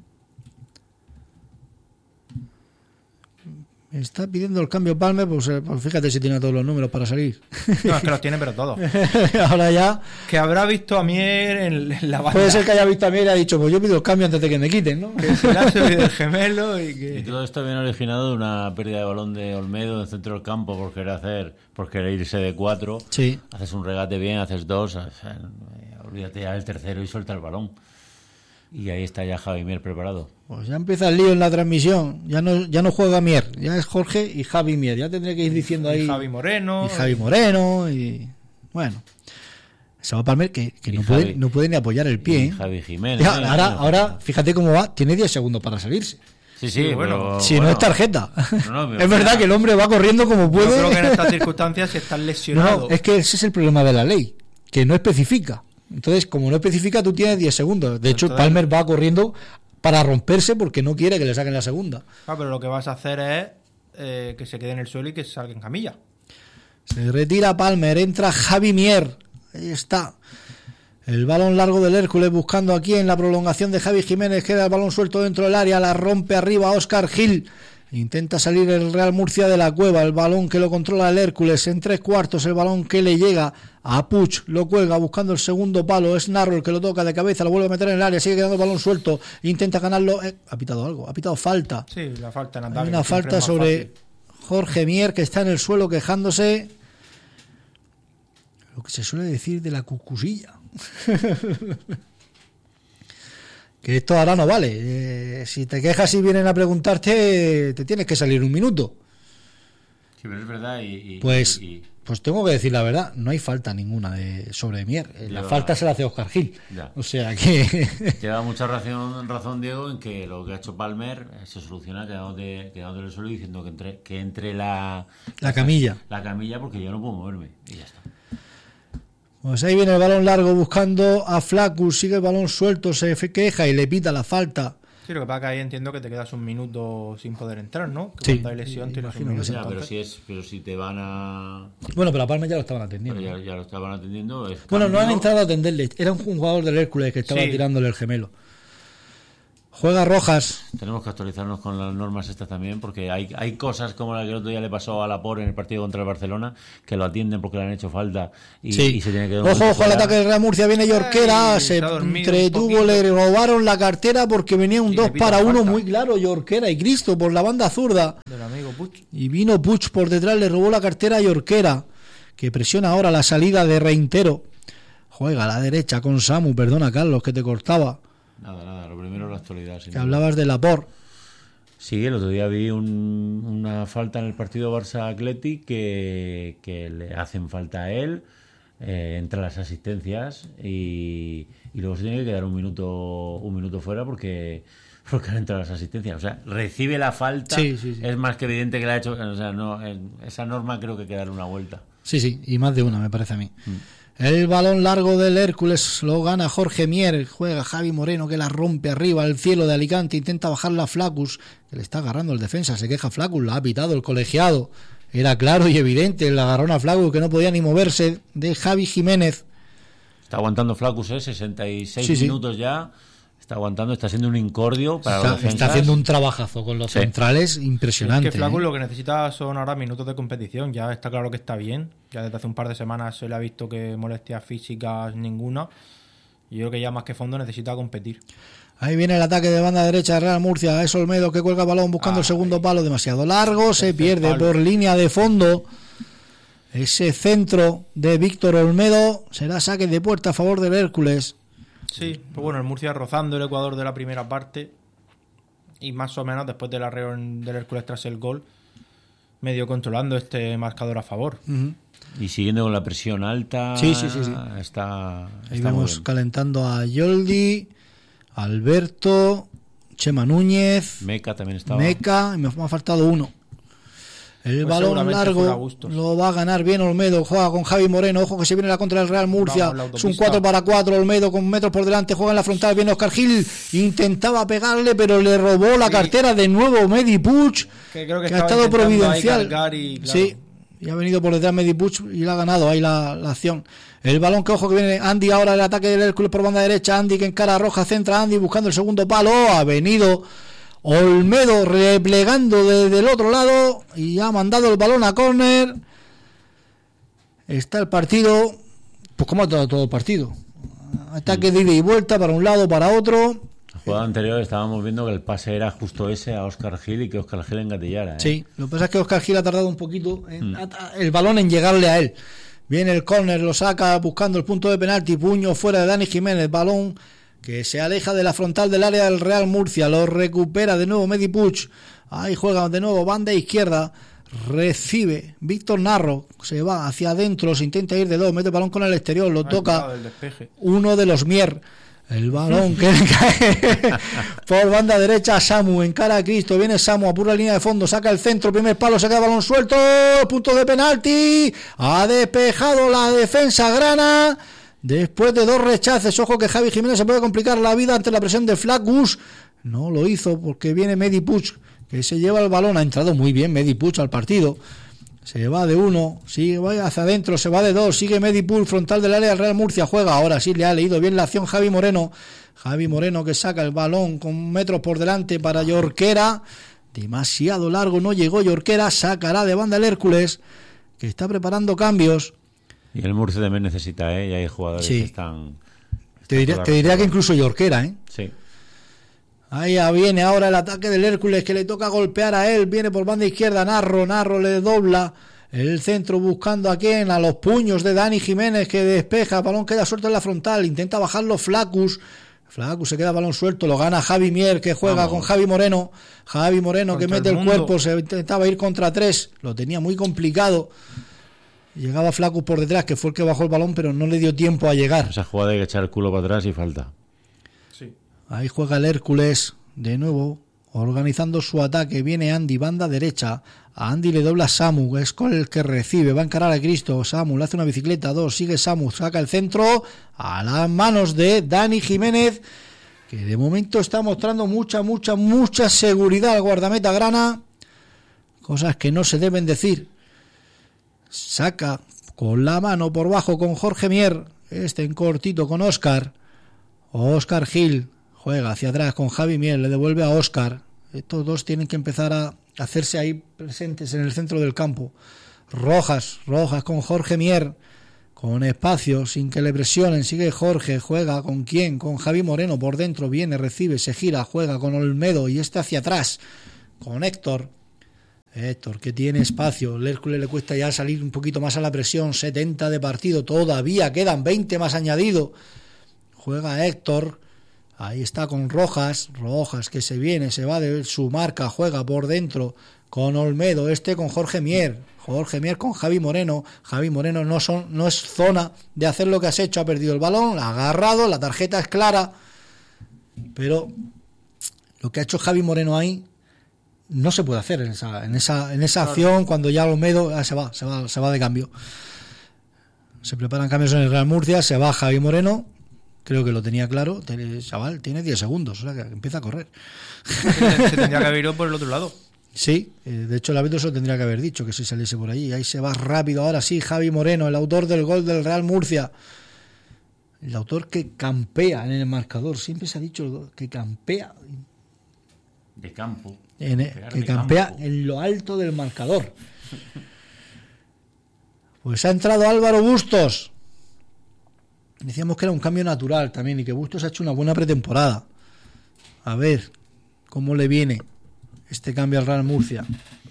Está pidiendo el cambio Palmer, pues, eh, pues fíjate si tiene todos los números para salir. No, es que los tiene, pero todos. Ahora ya Que habrá visto a Mier en, en la banda. puede ser que haya visto a mí y haya dicho, pues yo pido el cambio antes de que me quiten, ¿no? Que se le ha subido el gemelo y Y que... todo esto viene originado de una pérdida de balón de Olmedo en el centro del campo por querer hacer, por querer irse de cuatro. Sí. Haces un regate bien, haces dos, o sea, eh, olvídate ya del tercero y suelta el balón. Y ahí está ya Javi Mier preparado. Pues ya empieza el lío en la transmisión. Ya no, ya no juega Mier, ya es Jorge y Javi Mier. Ya tendré que ir diciendo ahí. Y Javi Moreno. y Javi Moreno. Y bueno. Se va Palmer que, que Y no, Javi- puede, no puede ni apoyar el pie. Y ¿eh? Javi Jiménez. Ya, ¿eh? ahora, ahora, fíjate cómo va. Tiene diez segundos para salirse. Sí, sí, Sí, bueno. pero, si bueno, no es tarjeta. No, no, pero- es verdad que el hombre va corriendo como Yo puede. creo que en estas circunstancias, si estás No, lesionado... no, es que ese es el problema de la ley, que no especifica. Entonces, como no especifica, tú tienes diez segundos. De hecho, Entonces- Palmer va corriendo para romperse porque no quiere que le saquen la segunda. Ah, pero lo que vas a hacer es eh, que se quede en el suelo y que salga en camilla. Se retira Palmer, entra Javi Mier. Ahí está. El balón largo del Hércules buscando aquí en la prolongación de Javi Jiménez. Queda el balón suelto dentro del área. La rompe arriba Óscar Gil. Intenta salir el Real Murcia de la cueva. El balón que lo controla el Hércules. En tres cuartos el balón que le llega a Puig. Lo cuelga buscando el segundo palo. Es Narro el que lo toca de cabeza. Lo vuelve a meter en el área. Sigue quedando el balón suelto. Intenta ganarlo. Eh, ha pitado algo. Ha pitado falta. Sí, la falta en Hay ataque. una que siempre falta es más sobre fácil. Jorge Mier que está en el suelo quejándose. Lo que se suele decir de la cucusilla. Que esto ahora no vale. Eh, si te quejas y vienen a preguntarte, te tienes que salir un minuto. Sí, pero es verdad. Y, y- Pues, y- y- pues tengo que decir la verdad, no hay falta ninguna de sobre Mier. Eh, La Lleva- falta se la hace Óscar Gil. Ya. O sea que Lleva mucha razón, razón Diego en que lo que ha hecho Palmer eh, se soluciona quedándote, quedándote en el suelo y diciendo que entre, que entre la, la camilla. la camilla porque yo no puedo moverme y ya está. Pues ahí viene el balón largo buscando a Flacus, sigue el balón suelto, se queja y le pita la falta. Sí, lo que pasa es que ahí entiendo que te quedas un minuto sin poder entrar, ¿no? Que Sí, cuando hay lesión tienes un imagino que minuto. sí. Ya, pero entonces. si es, pero si te van a, Bueno, pero a Palma ya lo estaban atendiendo. pero ya, ya lo estaban atendiendo. es Bueno, no cambio. han entrado a atenderle. Era un jugador del Hércules que estaba Sí. tirándole el gemelo. Juega Rojas. Tenemos que actualizarnos con las normas estas también, porque hay, hay cosas como la que el otro día le pasó a Laporte en el partido contra el Barcelona, que lo atienden porque le han hecho falta y, Sí. y se tiene que... Ojo, ojo al ataque del Real Murcia. Viene Yorquera. Ay, Se se ha dormido un entretuvo, poquito. le robaron la cartera porque venía un Y dos le pita para uno falta. muy claro. Yorquera y Cristo por la banda zurda. Del amigo Puch. Y vino Puig por detrás, le robó la cartera a Yorquera, que presiona ahora la salida de Reintero. Juega a la derecha con Samu. Perdona, Carlos, que te cortaba. Nada, nada, lo primero es la actualidad. sin Que duda. hablabas de Laporte. Sí, el otro día vi un- una falta en el partido Barça-Atleti que, que le hacen falta a él, eh, entra las asistencias y, y luego se tiene que quedar un minuto un minuto fuera porque, porque han entrado las asistencias. O sea, recibe la falta, Sí, sí, sí. es más que evidente que la ha hecho. O sea, no, eh, esa norma creo que hay que darle una vuelta. Sí, sí, y más de una, me parece a mí. El balón largo del Hércules lo gana Jorge Mier, juega Javi Moreno que la rompe arriba al cielo de Alicante, intenta bajarla a Flacus, que le está agarrando el defensa, se queja Flacus, la ha pitado el colegiado, era claro y evidente el agarrón a Flacus que no podía ni moverse de Javi Jiménez. Está aguantando Flacus, ¿eh? sesenta y seis Sí, sí. minutos ya. Está aguantando, está siendo un incordio para Está, los defensas. está haciendo un trabajazo con los Sí. centrales impresionante. Es que Flaco ¿eh? lo que necesita son ahora minutos de competición. Ya está claro que está bien. Ya desde hace un par de semanas se le ha visto que molestias físicas ninguna. Y yo creo que ya más que fondo necesita competir. Ahí viene el ataque de banda derecha de Real Murcia, es Olmedo que cuelga el balón buscando el Ay. segundo palo, demasiado largo, se Tercer pierde palo. por línea de fondo. Ese centro de Víctor Olmedo será saque de puerta a favor del Hércules. Sí, pues bueno, el Murcia rozando el Ecuador de la primera parte. Y más o menos después del arreo del Hércules tras el gol, medio controlando este marcador a favor. Ujú. Y siguiendo con la presión alta. Sí, sí, sí, sí. Está, Ahí está muy vemos bien. calentando a Yoldi, Alberto, Chema Núñez, Meca también estaba. Meca, y me me ha faltado uno. El Pues balón seguramente fuera largo Bustos. lo va a ganar bien Olmedo, juega con Javi Moreno, ojo que se viene la contra del Real Murcia, Vamos, la es un autopista. cuatro para cuatro, Olmedo con metros por delante, juega en la frontal, viene Oscar Gil, intentaba pegarle pero le robó la Sí. cartera de nuevo Medi Puig, Que creo que que ha estaba estado intentando ahí providencial. cargar y, claro. Sí, y ha venido por detrás Medi Puig y le ha ganado ahí la, la acción. El balón que ojo que viene Andy ahora el ataque del Hércules por banda derecha, Andy que encara a Roja, centra a Andy buscando el segundo palo, ha venido Olmedo replegando desde el otro lado y ha mandado el balón a córner. Está el partido, pues como ha estado todo el partido. Ataque de ida y vuelta para un lado, para otro. La jugada anterior estábamos viendo que el pase era justo ese a Oscar Gil y que Oscar Gil engatillara. ¿eh? Sí, lo que pasa es que Oscar Gil ha tardado un poquito en, el balón en llegarle a él. Viene el córner, lo saca buscando el punto de penalti, puño fuera de Dani Jiménez, balón que se aleja de la frontal del área del Real Murcia, lo recupera de nuevo Medi Puig, ahí juega de nuevo banda izquierda, recibe Víctor Narro, se va hacia adentro, se intenta ir de dos, mete el balón con el exterior, lo Ha toca entrado el despeje. uno de los Mier, el balón que cae por banda derecha, Samu encara a Cristo, viene Samu, apura la línea de fondo, saca el centro, primer palo, se queda el balón suelto, punto de penalti, ha despejado la defensa grana, después de dos rechaces. Ojo que Javi Jiménez se puede complicar la vida ante la presión de Flacus, no lo hizo porque viene Medi Puig, que se lleva el balón, ha entrado muy bien Medi Puig al partido. Se va de uno, sigue va hacia adentro, se va de dos, sigue Medi Puig, frontal del área del Real Murcia, juega, ahora sí le ha leído bien la acción Javi Moreno, Javi Moreno que saca el balón con metros por delante para Yorquera, demasiado largo, no llegó Yorquera, sacará de banda el Hércules, que está preparando cambios. Y el Murcia también necesita, ¿eh? Y hay jugadores Sí. que están... Te diría, están te diría que toda la- incluso Yorquera, ¿eh? Sí. Ahí viene ahora el ataque del Hércules que le toca golpear a él, viene por banda izquierda Narro, Narro le dobla el centro buscando a quién, a los puños de Dani Jiménez que despeja, el balón queda suelto en la frontal, intenta bajarlo Flacus, Flacus se queda balón suelto, lo gana Javi Mier que juega Vamos. con Javi Moreno, Javi Moreno que Contra mete el el, mundo. cuerpo, se intentaba ir contra tres, lo tenía muy complicado, llegaba Flacus por detrás que fue el que bajó el balón pero no le dio tiempo a llegar. Esa jugada hay que echar el culo para atrás y falta. Sí. Ahí juega el Hércules, de nuevo, organizando su ataque. Viene Andy, banda derecha. A Andy le dobla Samu, es con el que recibe. Va a encarar a Cristo. Samu le hace una bicicleta, dos. Sigue Samu, saca el centro a las manos de Dani Jiménez, que de momento está mostrando mucha, mucha, mucha seguridad al guardameta grana. Cosas que no se deben decir. Saca con la mano por bajo con Jorge Mier. Este en cortito con Óscar. Óscar Gil juega hacia atrás con Javi Mier, le devuelve a Óscar. Estos dos tienen que empezar a hacerse ahí presentes en el centro del campo. Rojas, Rojas con Jorge Mier, con espacio, sin que le presionen. Sigue Jorge, juega con quién, con Javi Moreno por dentro, viene, recibe, se gira, juega con Olmedo y este hacia atrás, con Héctor. Héctor, que tiene espacio. El Hércules le cuesta ya salir un poquito más a la presión. setenta de partido, todavía quedan veinte más añadido. Juega Héctor. Ahí está con Rojas, Rojas que se viene, se va de su marca, juega por dentro con Olmedo, este con Jorge Mier, Jorge Mier con Javi Moreno. Javi Moreno no son, no es zona de hacer lo que has hecho, ha perdido el balón, ha agarrado, la tarjeta es clara, pero lo que ha hecho Javi Moreno ahí no se puede hacer en esa, en esa, en esa acción cuando ya Olmedo ah, se va, se va, se va de cambio. Se preparan cambios en el Real Murcia, se va Javi Moreno. Creo que lo tenía claro. El chaval tiene diez segundos, o sea que empieza a correr. Se tendría que haber ido por el otro lado. Sí, de hecho el árbitro se lo tendría que haber dicho, que si saliese por allí. Ahí se va rápido, ahora sí, Javi Moreno, el autor del gol del Real Murcia. El autor que campea en el marcador. Siempre se ha dicho que campea. De campo. En el, que de campea campo. En lo alto del marcador. Pues ha entrado Álvaro Bustos. Decíamos que era un cambio natural también y que Bustos ha hecho una buena pretemporada. A ver cómo le viene este cambio al Real Murcia.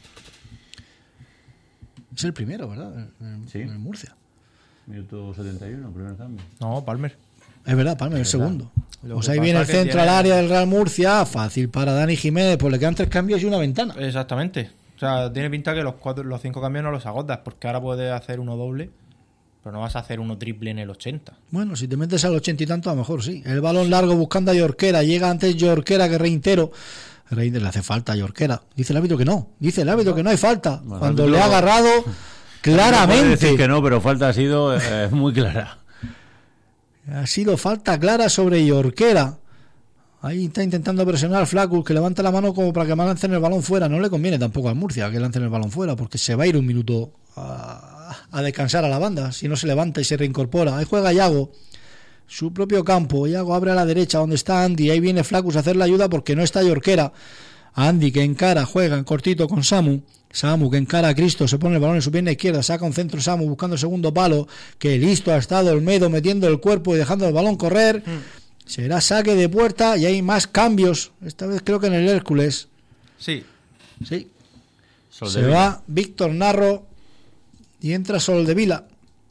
Es el primero, ¿verdad? En, Sí. en el Murcia. Minuto setenta y uno, primer cambio. No, Palmer. Es verdad, Palmer, el segundo. Lo Pues que ahí pasa viene el que centro tiene- al área del Real Murcia. Fácil para Dani Jiménez, pues le quedan tres cambios y una ventana. Exactamente. O sea, tiene pinta que los cuatro, los cinco cambios no los agotas, porque ahora puedes hacer uno doble, pero no vas a hacer uno triple en el ochenta. Bueno, si te metes al ochenta y tanto, a lo mejor sí. El balón largo buscando a Yorquera. Llega antes Yorquera que Reintero. Reintero le hace falta a Yorquera. Dice el árbitro que no. Dice el árbitro que no hay falta. Bueno, Cuando el le ha árbitro- agarrado No puede claramente. decir que no, pero falta ha sido eh, muy clara. Ha sido falta clara sobre Yorquera. Ahí está intentando presionar Flacus, que levanta la mano como para que lancen el balón fuera. No le conviene tampoco al Murcia que lancen el balón fuera, porque se va a ir un minuto a, a descansar a la banda si no se levanta y se reincorpora. Ahí juega Yago, su propio campo. Yago abre a la derecha donde está Andy. Ahí viene Flacus a hacer la ayuda porque no está Yorquera. Andy que encara, juega en cortito con Samu. Samu que encara a Cristo, se pone el balón en su pierna izquierda, saca un centro Samu buscando el segundo palo. Que listo ha estado Olmedo metiendo el cuerpo y dejando el balón correr. Mm. Será saque de puerta y hay más cambios. Esta vez creo que en el Hércules. Sí. Sí. Sol de Se Vila. va Víctor Narro y entra Soldevila.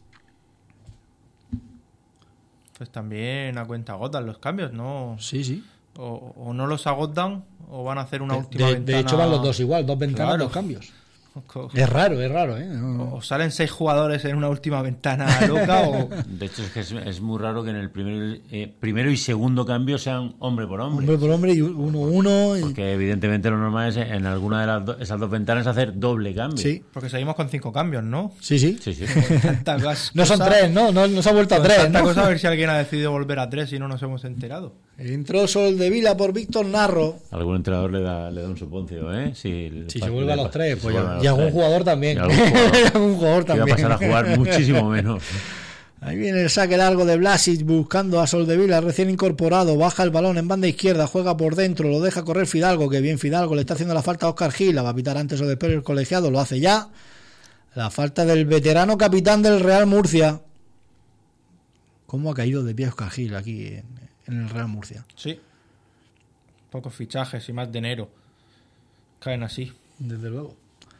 Pues también a cuenta agotan los cambios, ¿no? Sí, sí. O, o no los agotan o van a hacer una De, última de- ventana. de hecho van los dos igual, dos ventanas, Claro. dos cambios. O, Es raro, es raro, ¿eh? No, no. o salen seis jugadores en una última ventana loca o... De hecho, es que es, es muy raro que en el primer, eh, primero y segundo cambio sean hombre por hombre. Hombre por hombre y uno uno. Y... Porque evidentemente lo normal es en alguna de las do- esas dos ventanas hacer doble cambio. Sí, Porque seguimos con cinco cambios, ¿no? sí, sí. Sí, sí. Tanta cos- No son cosa- tres, ¿no? No, no se ha vuelto a con tres, tanta ¿no? cosa, a ver si alguien ha decidido volver a tres y no nos hemos enterado. Entró Soldevila por Víctor Narro. Algún entrenador le da, le da un suponcio, ¿eh? Si, Si se vuelve a los tres, si pues se ya- vuelve a los y algún tres. jugador también. Y algún jugador. Y algún jugador Que va a también. pasar a jugar muchísimo menos. Ahí viene el saque largo de Blasic buscando a Soldevila, recién incorporado. Baja el balón en banda izquierda, juega por dentro, lo deja correr Fidalgo. Que bien Fidalgo, le está haciendo la falta a Óscar Gil. La va a pitar antes o después el colegiado, lo hace ya. La falta del veterano capitán del Real Murcia. ¿Cómo ha caído de pie Óscar Gil aquí en, en el Real Murcia? Sí. Pocos fichajes y más de enero. Caen así. Desde luego.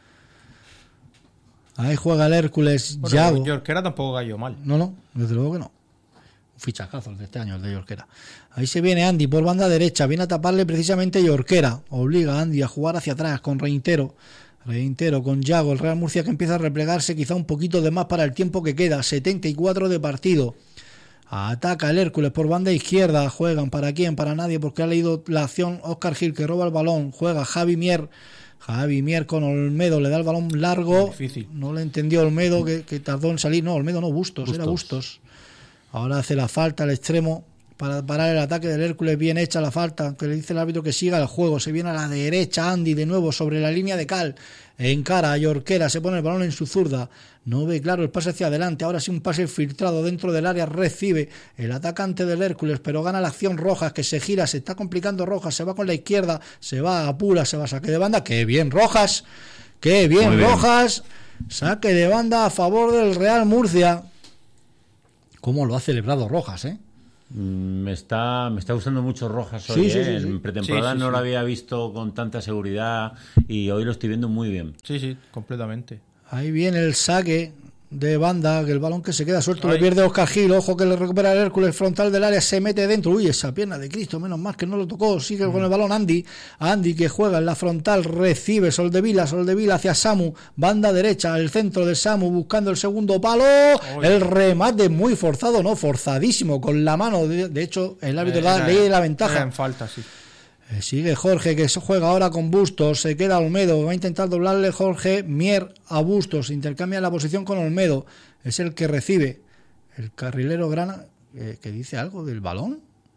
Ahí juega el Hércules Bueno, Yago. Yorquera tampoco cayó mal. No, no, desde luego que no. Un fichajazo el de este año, el de Yorquera. Ahí se viene Andy por banda derecha, viene a taparle precisamente Yorquera. Obliga a Andy a jugar hacia atrás con Reintero. Reintero con Yago, el Real Murcia que empieza a replegarse quizá un poquito de más para el tiempo que queda. setenta y cuatro de partido. Ataca el Hércules por banda izquierda. Juegan para quién, para nadie, porque ha leído la acción Óscar Gil, que roba el balón. Juega Javi Mier. Javi Mier con Olmedo, le da el balón largo. Difícil. No le entendió Olmedo, que, que tardó en salir. No, Olmedo no, Bustos, Bustos. era Bustos. Ahora hace la falta al extremo para parar el ataque del Hércules. Bien hecha la falta, que le dice el árbitro que siga el juego. Se viene a la derecha Andy de nuevo sobre la línea de cal. Encara a Yorquera, se pone el balón en su zurda. No ve claro el pase hacia adelante. Ahora sí un pase filtrado dentro del área. Recibe el atacante del Hércules, pero gana la acción Rojas, que se gira, se está complicando Rojas. Se va con la izquierda, se va, apura, se va a saque de banda. ¡Qué bien Rojas! ¡Qué bien, bien Rojas! Saque de banda a favor del Real Murcia. ¿Cómo lo ha celebrado Rojas, eh? Me está, me está gustando mucho Rojas hoy, Sí, sí, ¿eh? sí, sí. En pretemporada Sí, sí, no sí. lo había visto con tanta seguridad y hoy lo estoy viendo muy bien. Sí, sí, completamente. Ahí viene el saque de banda, que el balón que se queda suelto Ay. lo pierde Óscar Gil. Ojo que le recupera el Hércules, frontal del área, se mete dentro. Uy, esa pierna de Cristo, menos mal que no lo tocó. Sigue con el balón Andy. Andy que juega en la frontal, recibe Soldevila, Soldevila hacia Samu, banda derecha, el centro de Samu buscando el segundo palo. Oy. El remate muy forzado, no, forzadísimo, con la mano. De, de hecho, el árbitro Eh, da era- ley la era ventaja. en falta, sí. Eh, Sigue Jorge, que se juega ahora con Bustos, se queda Olmedo, va a intentar doblarle Jorge Mier a Bustos, intercambia la posición con Olmedo, es el que recibe el carrilero Grana, eh, que dice algo del balón.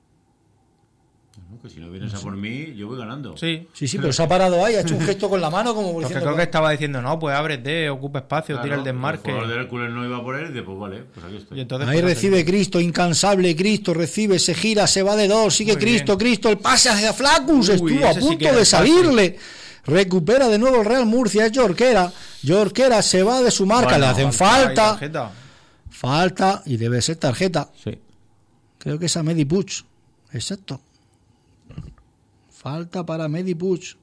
No, que si no vienes a por mí, yo voy ganando. Sí. Sí, sí, pero se ha parado ahí, ha hecho un gesto con la mano como Porque diciendo, creo que estaba diciendo, no, pues ábrete, ocupa espacio, Claro, tira el desmarque. El jugador del Hércules no iba por él y dice, pues vale, pues aquí estoy. Y entonces, ahí pues, recibe Cristo, incansable Cristo, recibe, se gira, se va de dos, sigue Muy Cristo, bien. Cristo, el pase hacia Flacus, Uy, estuvo a ese sí punto que era de el salirle. Recupera de nuevo el Real Murcia, es Yorquera. Yorquera se va de su marca, Bueno, le hacen falta y falta. tarjeta. Falta y debe ser tarjeta. Sí. Creo que es a Medi Puig. Exacto. Falta para Medi Puig.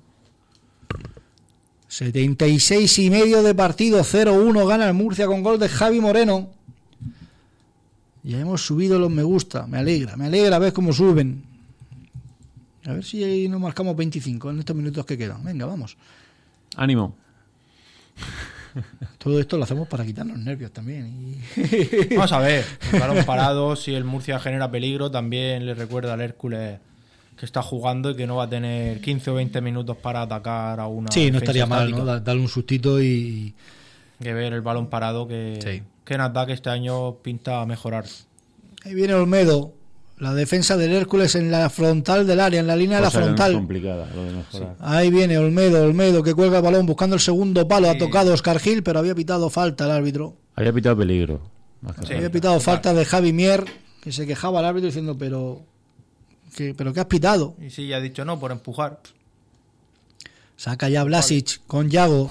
setenta y seis y medio de partido. cero uno gana el Murcia con gol de Javi Moreno. Ya hemos subido los me gusta. Me alegra. Me alegra ver cómo suben. A ver si ahí nos marcamos veinticinco en estos minutos que quedan. Venga, vamos. Ánimo. Todo esto lo hacemos para quitarnos nervios también. Y... Vamos a ver, el balón parado, si el Murcia genera peligro, también le recuerda al Hércules que está jugando y que no va a tener quince o veinte minutos para atacar a una Sí, no defensa estaría mal, estática. ¿no? Da- Darle un sustito y... Que ver el balón parado que, Sí. que en ataque este año pinta a mejorar. Ahí viene Olmedo, la defensa del Hércules en la frontal del área, en la línea de la Cosa frontal. complicada lo de mejorar. Ahí viene Olmedo, Olmedo que cuelga el balón buscando el segundo palo, ha Sí. tocado Óscar Gil, pero había pitado falta el árbitro. Había pitado peligro. Más que Sí. falta. Había pitado falta de Javi Mier, que se quejaba al árbitro diciendo, pero que pero qué has pitado. Y sí, ya ha dicho no, por empujar. Saca ya Blasic con Yago.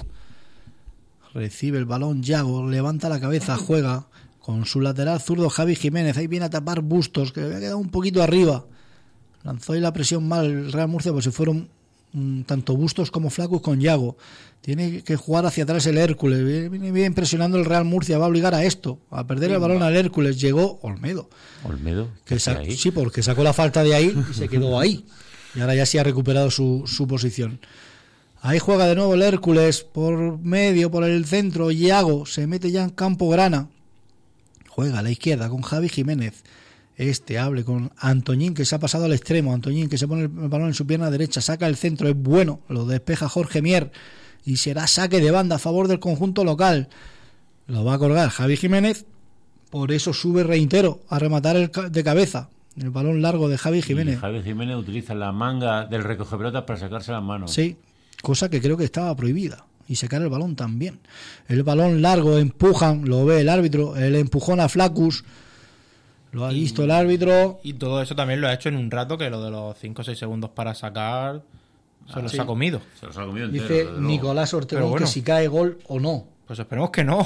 Recibe el balón Yago, levanta la cabeza, juega con su lateral zurdo Javi Jiménez. Ahí viene a tapar Bustos, que le había quedado un poquito arriba. Lanzó ahí la presión mal el Real Murcia, por si fueron mm, tanto Bustos como Flacus con Yago. Tiene que jugar hacia atrás el Hércules. Viene, viene bien presionando el Real Murcia, va a obligar a esto, a perder el balón al Hércules. Llegó Olmedo. Olmedo. Que ¿qué sa- hace ahí? sí, porque sacó la falta de ahí y se quedó ahí. Y ahora ya sí ha recuperado su, su posición. Ahí juega de nuevo el Hércules por medio, por el centro. Yago se mete ya en campo grana. Juega a la izquierda con Javi Jiménez. Este hable con Antoñín, que se ha pasado al extremo. Antoñín, que se pone el balón en su pierna derecha, saca el centro, es bueno. Lo despeja Jorge Mier. Y será saque de banda a favor del conjunto local. Lo va a colgar Javi Jiménez. Por eso sube Reintero a rematar el ca- de cabeza. El balón largo de Javi Jiménez. Y Javi Jiménez utiliza la manga del recoge pelotas para sacarse las manos. Sí, cosa que creo que estaba prohibida. Y sacar el balón también. El balón largo, empujan, lo ve el árbitro, el empujón a Flacus. Lo ha Y- visto el árbitro. Y todo eso también lo ha hecho en un rato que lo de los cinco o seis segundos para sacar se los sí. ha comido. Se los ha comido entero, Dice desde luego. Nicolás Ortegón Pero bueno. que si cae gol o no. Pues esperemos que no.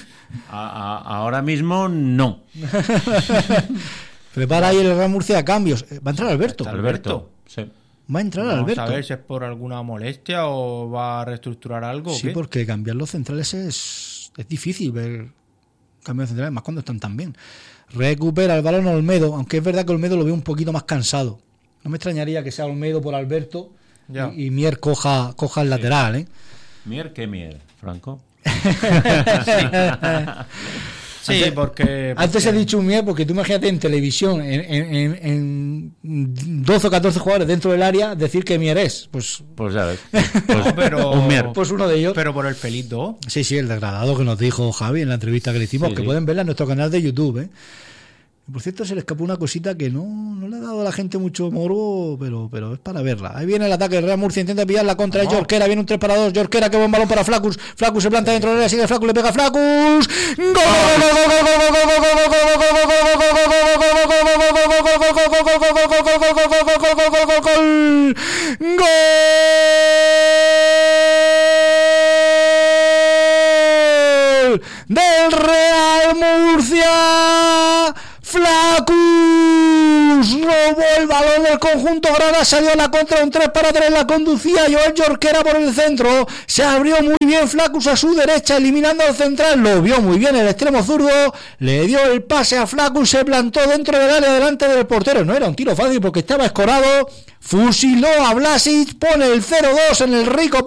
A- a- ahora mismo no. Prepara ahí el Real Murcia a cambios. Eh, Va a entrar Alberto. Está Alberto. Sí. Va a entrar Vamos Alberto. a ver si es por alguna molestia o va a reestructurar algo. o Sí, qué. porque cambiar los centrales es, es difícil ver cambios de centrales, más cuando están tan bien. Recupera el balón Olmedo, aunque es verdad que Olmedo lo veo un poquito más cansado. No me extrañaría que sea Olmedo por Alberto Ya. y, y Mier coja, coja el lateral, ¿eh? Mier, ¿qué mier, Franco? Sí, antes, porque... Antes porque... he dicho un miedo, porque tú imagínate en televisión, en, en, en, en doce o catorce jugadores dentro del área, decir que Mier es. Pues, pues ya ves. Pues, no, pero, un Mier. Pues uno de ellos. Pero por el pelito. Sí, sí, el degradado que nos dijo Javi en la entrevista que le hicimos, sí, que sí. pueden verla en nuestro canal de YouTube, ¿eh? Por cierto, se le escapó una cosita que no, no le ha dado a la gente mucho morbo, pero, pero es para verla. Ahí viene el ataque, el Real Murcia intenta pillar la contra de Jorquera, viene un tres para dos, Jorquera, que buen balón para Flacus, Flacus se planta dentro del área, sigue Flacus, le pega Flacus, ¡gol! Del Real Murcia, Flacus robó el balón del conjunto grana, salió a la contra, un tres para tres, la conducía Joel Jorquera por el centro, se abrió muy bien Flacus a su derecha, eliminando al central, lo vio muy bien el extremo zurdo, le dio el pase a Flacus, se plantó dentro del área delante del portero, no era un tiro fácil porque estaba escorado, fusiló a Blasic, pone el cero dos en el rico